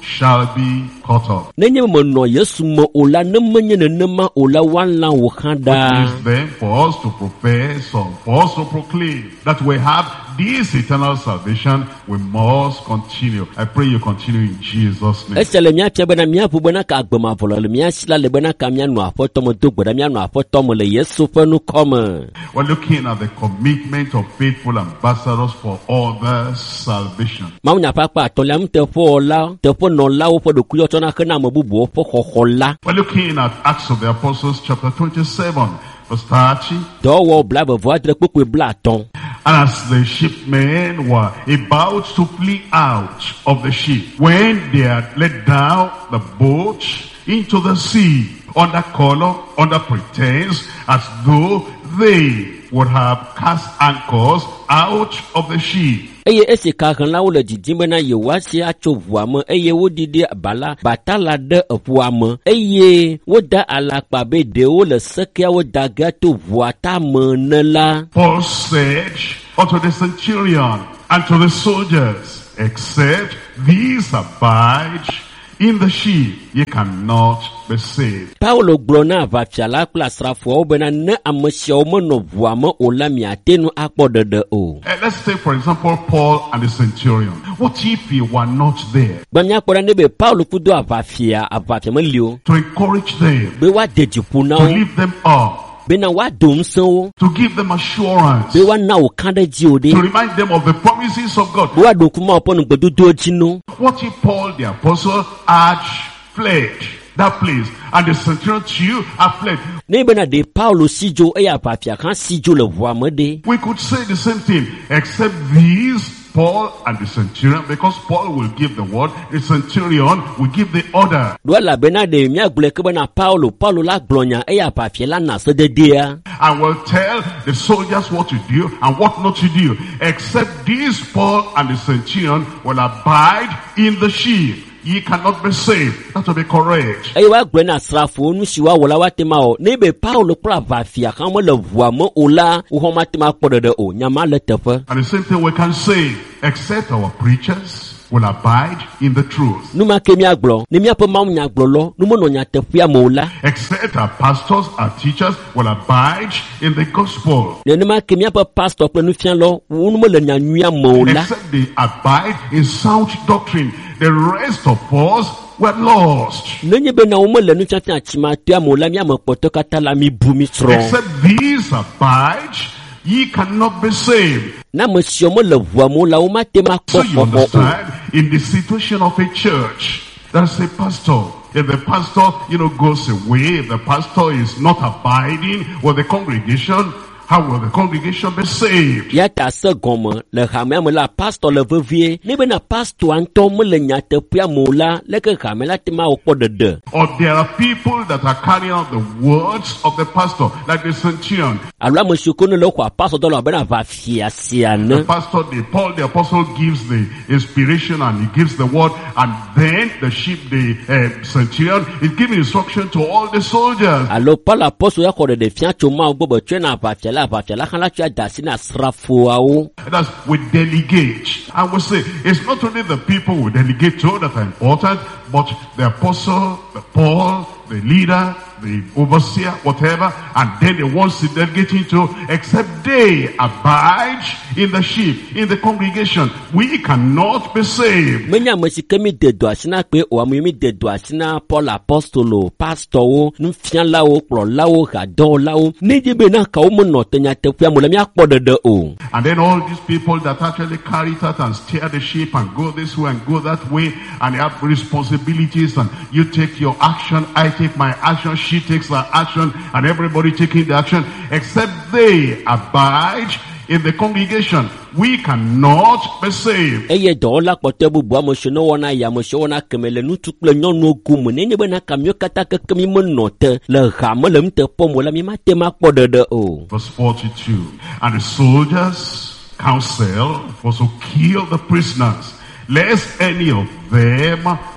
shall be cut off. Nenye me no Yesu mo ola ne menye ne nema ola wan lan wo kan da. It is then for us to profess or for us to proclaim that we have this eternal salvation, we must continue. I pray you continue in Jesus' name. Esele mia tia bena mia pu bena ka agbema volo le mia sila le bena ka mia no afoto mo do gboda mia no afoto mo le Yesu fe nu come. We're looking at the commitment of faithful ambassadors for others' salvation. Ma nya papa to le mte fo la, te fo no la wo fo do kuyo to na kana mo bubu fo khokhola. We're looking at Acts of the Apostles chapter twenty-seven verse thirty. Do wo bla be vo atre popo bla ton. And as the shipmen were about to flee out of the ship, when they had let down the boat into the sea, under color, under pretense, as though they would have cast anchors out of the ship. Eye esi ka kan la wo le didime na ye wa si acho vuame eye wo didi bala batala de vuame eye wo da alakpa be de wo le sekia wo da gato vuata menela. Paul said unto the centurion and to the soldiers, except these abide in the ship, ye cannot be saved. Paulo glona va fiala plasra fo bena ne amesia o mo no vuame o la miatenu akpodede o. Uh, let's take for example Paul and the centurion. What if he were not there? Bamia kpora ne be Paulo kudo avafia avafia melio. To encourage them, Be wa dejipu na to o. lift them up, Be na wa dum so. to give them assurance, Be wa na o kande ji o de. to remind them of the promises of God. Be wa do kuma opon gbedudu ojinu. What if Paul the apostle had fled that place and the centurion too had fled? Ne be na de Paulo sijo e avafia kan sijo le vuame de. We could say the same thing, except these, Paul and the centurion, because Paul will give the word, the centurion will give the order. Do la be na de mi agbule ke be na Paulo Paulo la glonya e avafia la na se de dia. And will tell the soldiers what to do and what not to do. Except this, Paul and the centurion will abide in the ship. Ye cannot be saved. That will be correct. E wa gbe na srafo nu si wa wala wa tema o. Ne be Paulo pra avafia kan mo le vuame o la o ho matema kpodede o nyama le tefe. And the same thing we can say, except our preachers will abide in the truth. Nu ma ke mi aglo ne mi apo ma nya aglo lo nu mo no nya tefia mo la. Except our pastors, our teachers will abide in the gospel. Ne ma ke mi apo pastor pe nu fian lo nu mo le nya nwia mo la. Except they abide in sound doctrine. The rest of us were lost. Ne nye be na o mo le nu fian chima tia mo la mi am poto kata la mi bu mi tro. Except these abide, ye cannot be saved. Na mo si o mo le vua mo la o ma tema So ko you ko. understand, in the situation of a church, there's a pastor. If the pastor, you know, goes away, if the pastor is not abiding with the congregation, how will the congregation be saved? Ya ta se gomme le xame me la pastor le vevie ne be na pastor anto me le nya tepia mo la le ke xame la tema o kpodede. Or there are people that are carrying out the words of the pastor, like the centurion. Alwa mo shuko ne le kwa pastor do la be na va fia sia The ne. pastor, the Paul the apostle gives the inspiration and he gives the word, and then the sheep, the uh, centurion, is giving instruction to all the soldiers. Alo Paul apostle ya ko de fia choma o gbo twe na va fia la va fia la kan la twa dasi na srafo a o. That's we delegate. And we say it's not only the people we delegate to that are important, but the apostle, the Paul, the leader, the overseer, whatever, and then the ones they delegate into, except they abide in the sheep, in the congregation, we cannot be saved. Menya mo sikemi de do asina pe o amu mi de do asina Paul apostolo pastor o nu fian la o pro la o ga do la o ni je be na ka o mo no tenya tefia mo le mi akpodede o. And then all these people that actually carry it out and steer the ship and go this way and go that way, and they have responsibilities, and you take your action, I take my action, she takes her action, and everybody taking the action, except they abide in the congregation, we cannot be saved. Eye do la kpote bubu mo shono wona ya mo shona kemele nu tukle nyonu ogumu ne ne be na kamyo kata kekemi mo note le ga mo le mte po mo la mi ma te ma kpodede o. Verse forty-two, and the soldiers counsel was to kill the prisoners, lest any of them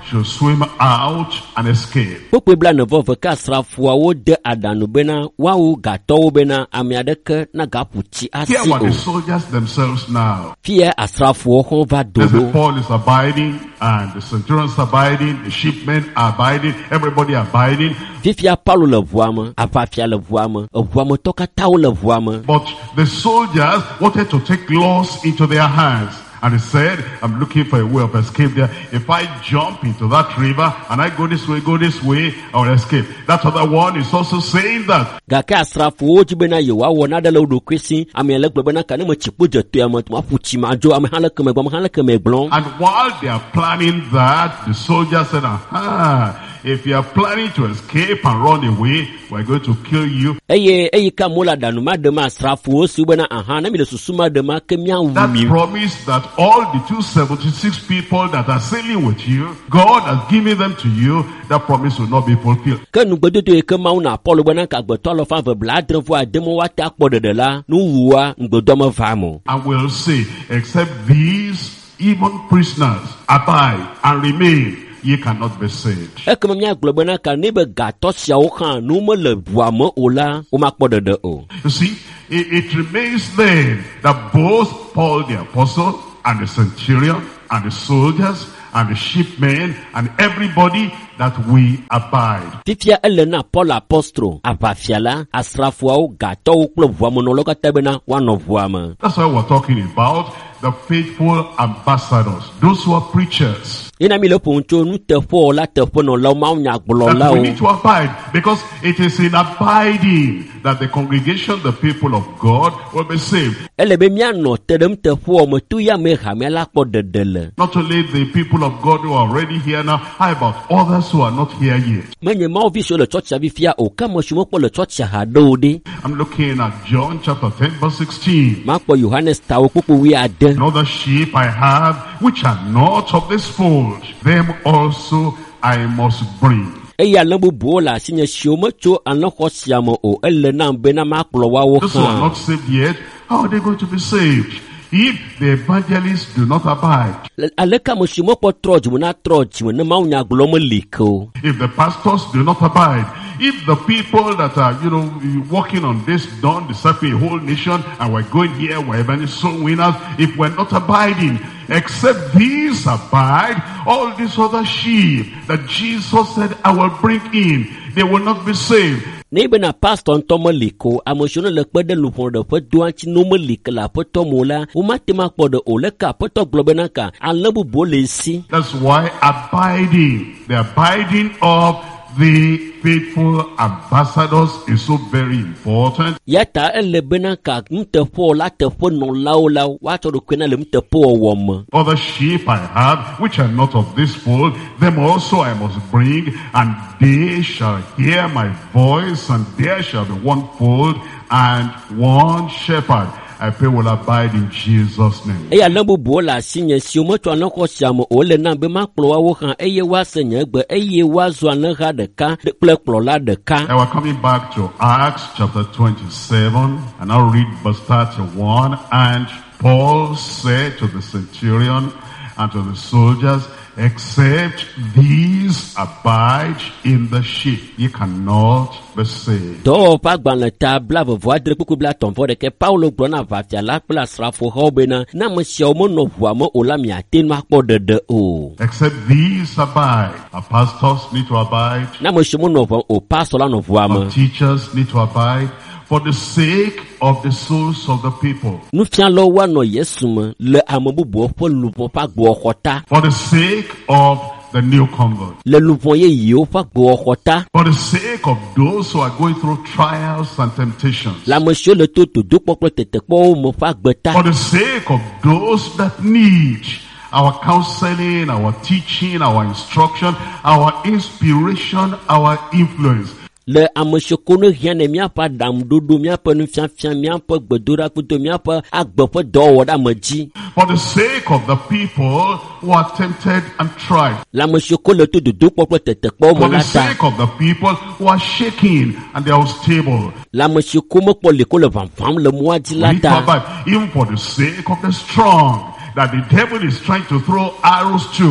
to swim out and escape. Pokwe bla nevo veka asrafoawo de adanu bena wawu gatowo bena ame adeke na gaputi asi Here were the o. soldiers themselves now. Fie asrafowo ho va There's the dodo. Paul is abiding, and the centurions abiding, the shipmen are abiding, everybody abiding. Fifia Paulo le vuame, apafia le vuame, vuame toka tau le vuame. But the soldiers wanted to take laws into their hands. And he said, I'm looking for a way of escape there. If I jump into that river and I go this way, go this way, I will escape. That other one is also saying that. Gake asrafowo jibena yewa wona de le do kwesi, ame le gbe bena kane mo chipo jeto am to apuchi majo am hala keme gbom hala keme glon. And while they are planning that, the soldier said, aha, if you are planning to escape and run away, we're going to kill you. Eye eye ka mola danu ma de ma asrafowo su bena aha na mi le susuma de ma kemia That wumi. promise that all the two hundred seventy-six people that are sailing with you, God has given them to you, that promise will not be fulfilled. Ke nu gbedodo e ke mawu na Paulo bena ka gbeto lo fa ve bladre vo ademo wa ta kpo de de la nu wuwa ngbedo ma va mo. And we'll say, except these even prisoners abide and remain, ye cannot be saved. E ke mia glo bena ka ne be gato sia o kan nu mo le bua mo o la o ma kpo de de o. You see, it, it remains then that both Paul the apostle and the centurion and the soldiers and the shipmen and everybody that we abide. Fifia elena Paul apostro apafiala asrafoa gato o klo bua mo no lo ka tebena wa no bua ma. That's why we're talking about the faithful ambassadors, those who are preachers. Ina mi le poncho nu te fo la te fo no la ma nya gbolo la That we o. need to abide, because it is in abiding that the congregation, the people of God, will be saved. Ele be mia no te dem te fo mo tu ya me ha me la kpo dedele. Not only the people of God who are already here now, how about others who are not here yet? Menye ma ovi so le church abi fia o ka mo shimo kpo le church ha do de. I'm looking at John chapter ten verse sixteen. Ma kpo Johannes ta o popo wi ade. Another sheep I have, which are not of this fold, them also I must bring. Eya lambu bola sinye shiomo cho anoko siamo o ele na be na ma klo wa wo Those who are kan. not saved yet, how are they going to be saved? If the evangelists do not abide, Aleka mo shimo kpo troj mo na troj mo na ma nya gbolo mo liko. if the pastors do not abide, if the people that are, you know, working on this dawn, discipling a whole nation, and we're going here, we're even soul winners, if we're not abiding, except these abide, all these other sheep that Jesus said, I will bring in, they will not be saved. Ne be na pastor nto mo liko amosiono le kpe de lupon de pe duanchi no mo lik la pe to mo la o ma te ma kpo de o le ka pe to globe na ka alebu bo le si. That's why abiding, the abiding of the faithful ambassadors is so very important. Yata ele be na ka mte fo la te fo no la o la wa to do kwena le mte po wo mo. Other sheep I have, which are not of this fold, them also I must bring, and they shall hear my voice, and there shall be one fold and one shepherd. I pray will abide in Jesus' name. Eya lambu bo la sinye si o mo to anoko siamo o le na be ma klo wa wo kan eye wa senye gbe eye wa zo an ha de ka de ple klo la de ka. Now we're coming back to Acts chapter twenty-seven, and I'll read verse thirty-one. And Paul said to the centurion and to the soldiers, except these abide in the ship, ye cannot be saved. Do pa gban le ta bla vo vo adre kuku bla ton vo de ke Paulo gbo na va fia la pla srafo ho be na na mo sia o mo no vo mo o la mi ate no akpo de de o. Except these abide. Our pastors need to abide. Na mo sia mo no vo o pastor la no vo Our mo. teachers need to abide for the sake of the souls of the people. Nu fia lo wa no Yesu mo le amobubu fo lupo pa gbo khota. For the sake of the new convert. Le lupo ye yo fa gbo khota. For the sake of those who are going through trials and temptations. La mo sia le to to do popo tete po mo fa gbeta. For the sake of those that need our counseling, our teaching, our instruction, our inspiration, our influence. Le ameshoko no hiane mia pa dam dudu mia pa nu fia fia mia pa gbedora kuto mia pa agbepo do wo da maji. For the sake of the people who are tempted and tried. La meshoko le to dudu popo tete po mo For the lata. sake of the people who are shaking and they are unstable. La meshoko mo po le ko le vam vam le mo adi We need to lata. abide. Even for the sake of the strong, that the devil is trying to throw arrows to.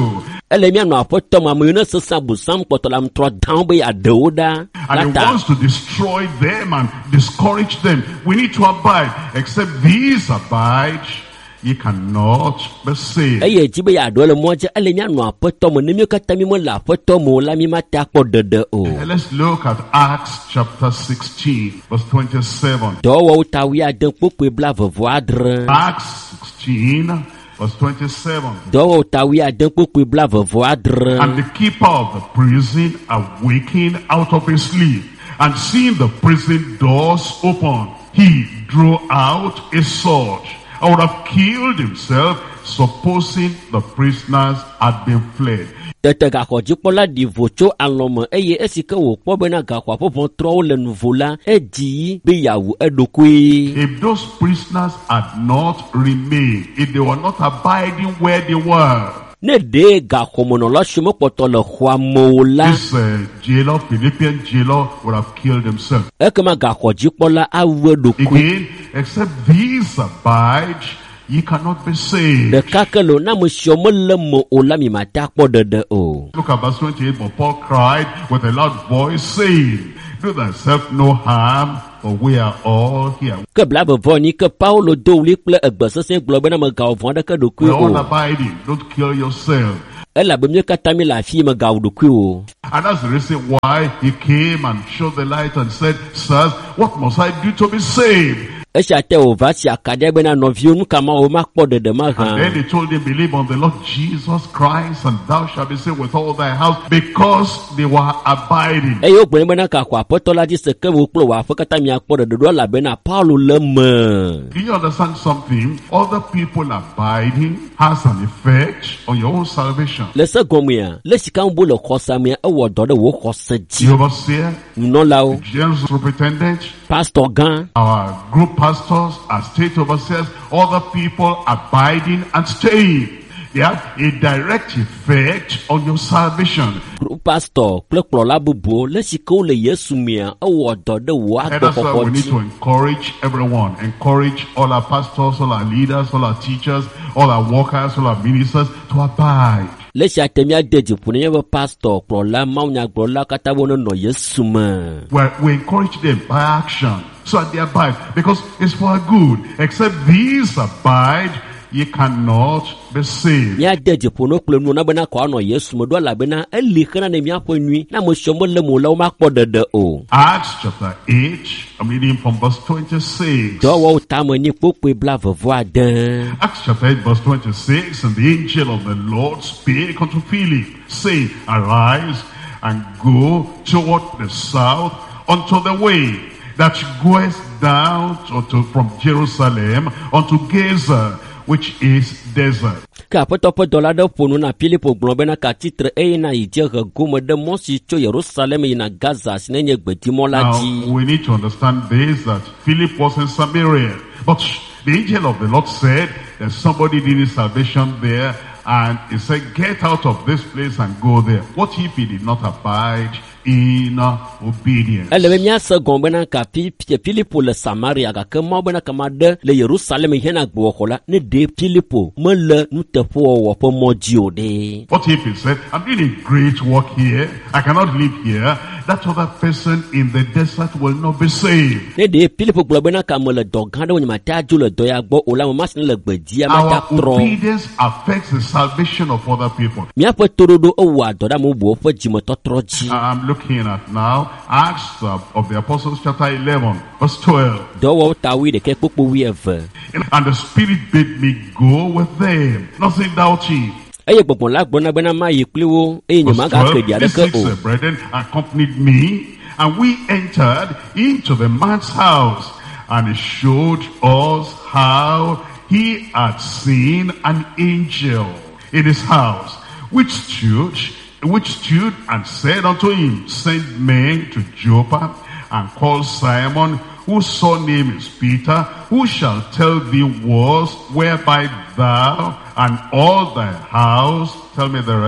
ele mia no apoto ma mu no sesa busam kpotola mtro down be adoda. And he wants to destroy them and discourage them. We need to abide. Except these abide, ye cannot be saved. Eye jibe ya do le moja ele mia no apoto mo nemi katami mo la apoto mo la mi mata kpo dede o. Let's look at Acts chapter sixteen, verse twenty-seven. Do wo tawi adan popo bla vovo adre. Acts sixteen, verse twenty-seven. Do wo tawi adan popo bla vovo adre. And the keeper of the prison awakened out of his sleep, and seeing the prison doors open, he drew out a sword. I would have killed himself, supposing the prisoners had been fled. Tete ga ko jipola di vocho aloma eye esike wo po bena ga kwa popon tro le nouvola e di be yawu edokui. If those prisoners had not remained, if they were not abiding where they were, ne de ga komono lo shimo poto le khwa mola. This uh, jailer, Philippian jailer, would have killed himself. E kema ga ko jipola awu edokui. Again, except these abide, ye cannot be saved. De kakelo na mo shomo le mo ola mi mata kpo dede o. Look at verse twenty-eight. But Paul cried with a loud voice, saying, do thyself no harm, for we are all here. Ke bla bevo ni ke Paulo do li ple egbesese glo na me ga ovon de ke dokui We're all o. abiding. Don't kill yourself. Ela be mi katami la fi me ga dokui o. And that's the reason why he came and showed the light and said, sirs, what must I do to be saved? Esha te o va si akade be na novio nu kama o ma kpo dede ma And then han. he told him, believe on the Lord Jesus Christ, and thou shalt be saved with all thy house, because they were abiding. E yo gbe be na ka kwa apostola di se ke wo klo wa fa kata mi akpo dede do la be na Paulo le me. Do you understand something? Other people abiding has an effect on your own salvation. Le se gomia, le sika mbo le khosa mi e wo do de wo khosa ji. The overseer, No la o, general superintendent, pastor gan, our group pastors, our state overseers, other people abiding and staying. They have a direct effect on your salvation. group pastor, ple klo la bubu, le sika o le Yesu mi e wo do de wo And agbo that's why we need kokoti. to encourage everyone. Encourage all our pastors, all our leaders, all our teachers, all our workers, all our ministers to abide. Le si atemi adeji puni ye pastor klo la ma nya gbo la kata wo no Yesu me. Where we encourage them by action so that they abide, because it's for our good. Except these abide, ye cannot be saved. Ya deji puno klo nu na bena ko no Yesu me do la bena eli kana ne mi apo nui na mo shomo le mo la o ma kpo dede o. Acts chapter eight, I'm reading from verse twenty-six. Do wo tamo ni popo bla vovo adan. Acts chapter eight, verse twenty-six, and the angel of the Lord spake unto Philip, saying, arise and go toward the south unto the way that goeth down to, to, from Jerusalem unto Gaza, which is desert. Ka poto po dola de ponu na Filipo glombe na ka titre e na ije ge gumo de mo si cho Jerusalem ina Gaza sine nye gbeti mo la Now, ji. we need to understand this, that Philip was in Samaria. But the angel of the Lord said, there's somebody needing salvation there. And he said, get out of this place and go there. What if he did not abide in uh, obedience? Ele be mia se gombe na ka Filipo le Samaria ga ke mo be na kama de le Jerusalem hena gbo kola ne de Filipo mo le nu te po wo po mo ji o de. What if he said, I'm doing a great work here. I cannot live here. That other person in the desert will not be saved. Ne de Filipo globe na ka mo le dogan de wonyama ta ju le do ya gbo ola mo masne le gbedi ya Our mata tro. obedience affects the salvation of other people. Mia po torodo o wa do da mo bo fo ji mo to tro ji. I'm looking at now Acts uh, of the Apostles chapter eleven, verse twelve. Do wo ta wi de ke popo wi eve. And the Spirit bid me go with them, nothing doubting. Eye gbogbo la gbo na be na ma yi pliwo e Verse nyama ga twelve, kedi ade these ke six o. uh, brethren accompanied me, and we entered into the man's house, and he showed us how he had seen an angel in his house, which stood, which stood and said unto him, send men to Joppa, and call Simon, whose surname is Peter, who shall tell thee words whereby thou and all thy house, tell me the rest,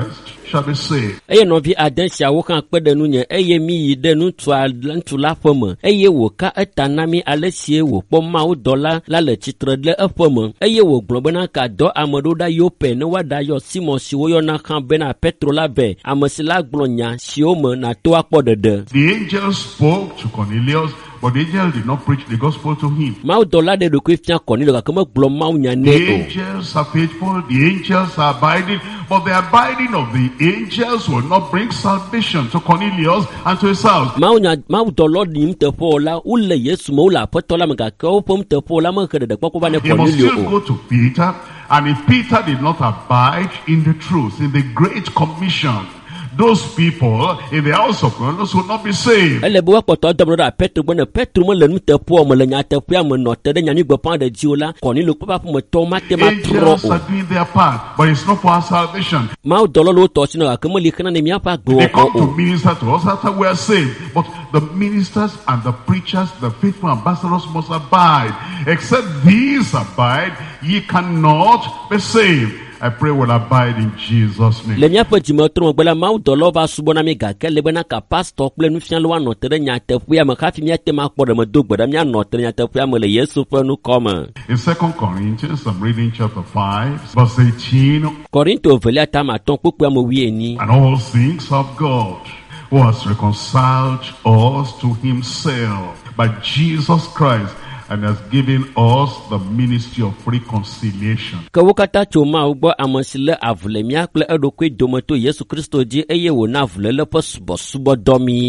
shall be saved. Eye novi aden siawo kan pede nu nye eye mi yi de nu tua ntu la fome eye wo ka etanami alesie wo po ma wo dola la le chitre le efome eye wo globena ka do amodo da yo pe ne wa da yo Simon si wo yo na kan bena Petro la ve amesila glonya si o me na to akpodede. The angel spoke to Cornelius, but the angel did not preach the gospel to him. Ma dola de ko fian Cornelius ka kemo glo ma nya ne The angels are faithful, the angels are abiding, but the abiding of the angels will not bring salvation to Cornelius and to his house. Ma nya ma dola nim te po la ule Yesu mo la potola me ka ko pom te po la me ke de ko ba ne He must Cornelius still o. go to Peter, and if Peter did not abide in the truth, in the Great Commission, those people in the house of Cornelius will not be saved. Ele bo poto do da Petro bo ne Petro mo le nu te po mo le nya te po mo no te de nya ni gbo pan de diola Cornelius papa mo to ma te ma tro Angels o. are doing their part, but it's not for our salvation. Ma dola lo to sino ka mo li kana ne mi apa gbo They come o. to minister to us after we are saved. But the ministers and the preachers, the faithful ambassadors must abide. Except these abide, ye cannot be saved. I pray we'll abide in Jesus' name. Le mia pe di mo tro gbela ma dola va subo na mi ga ke le bena ka pastor ple nu fian lo no te de nya te fu ya ma ka fi mi te ma kpo de mo do gbeda mi no te nya te fu ya mo le Yesu fe nu come. In Second Corinthians, I'm reading chapter five, verse eighteen. Korinto velia ta ma ton popo mo wi eni. And all things of God, who has reconciled us to himself by Jesus Christ, and has given us the ministry of reconciliation. Ka wokata choma ugbo amosile avule mi akle edokwe domoto Yesu Kristo di eye wo na avule le po subo subo domi.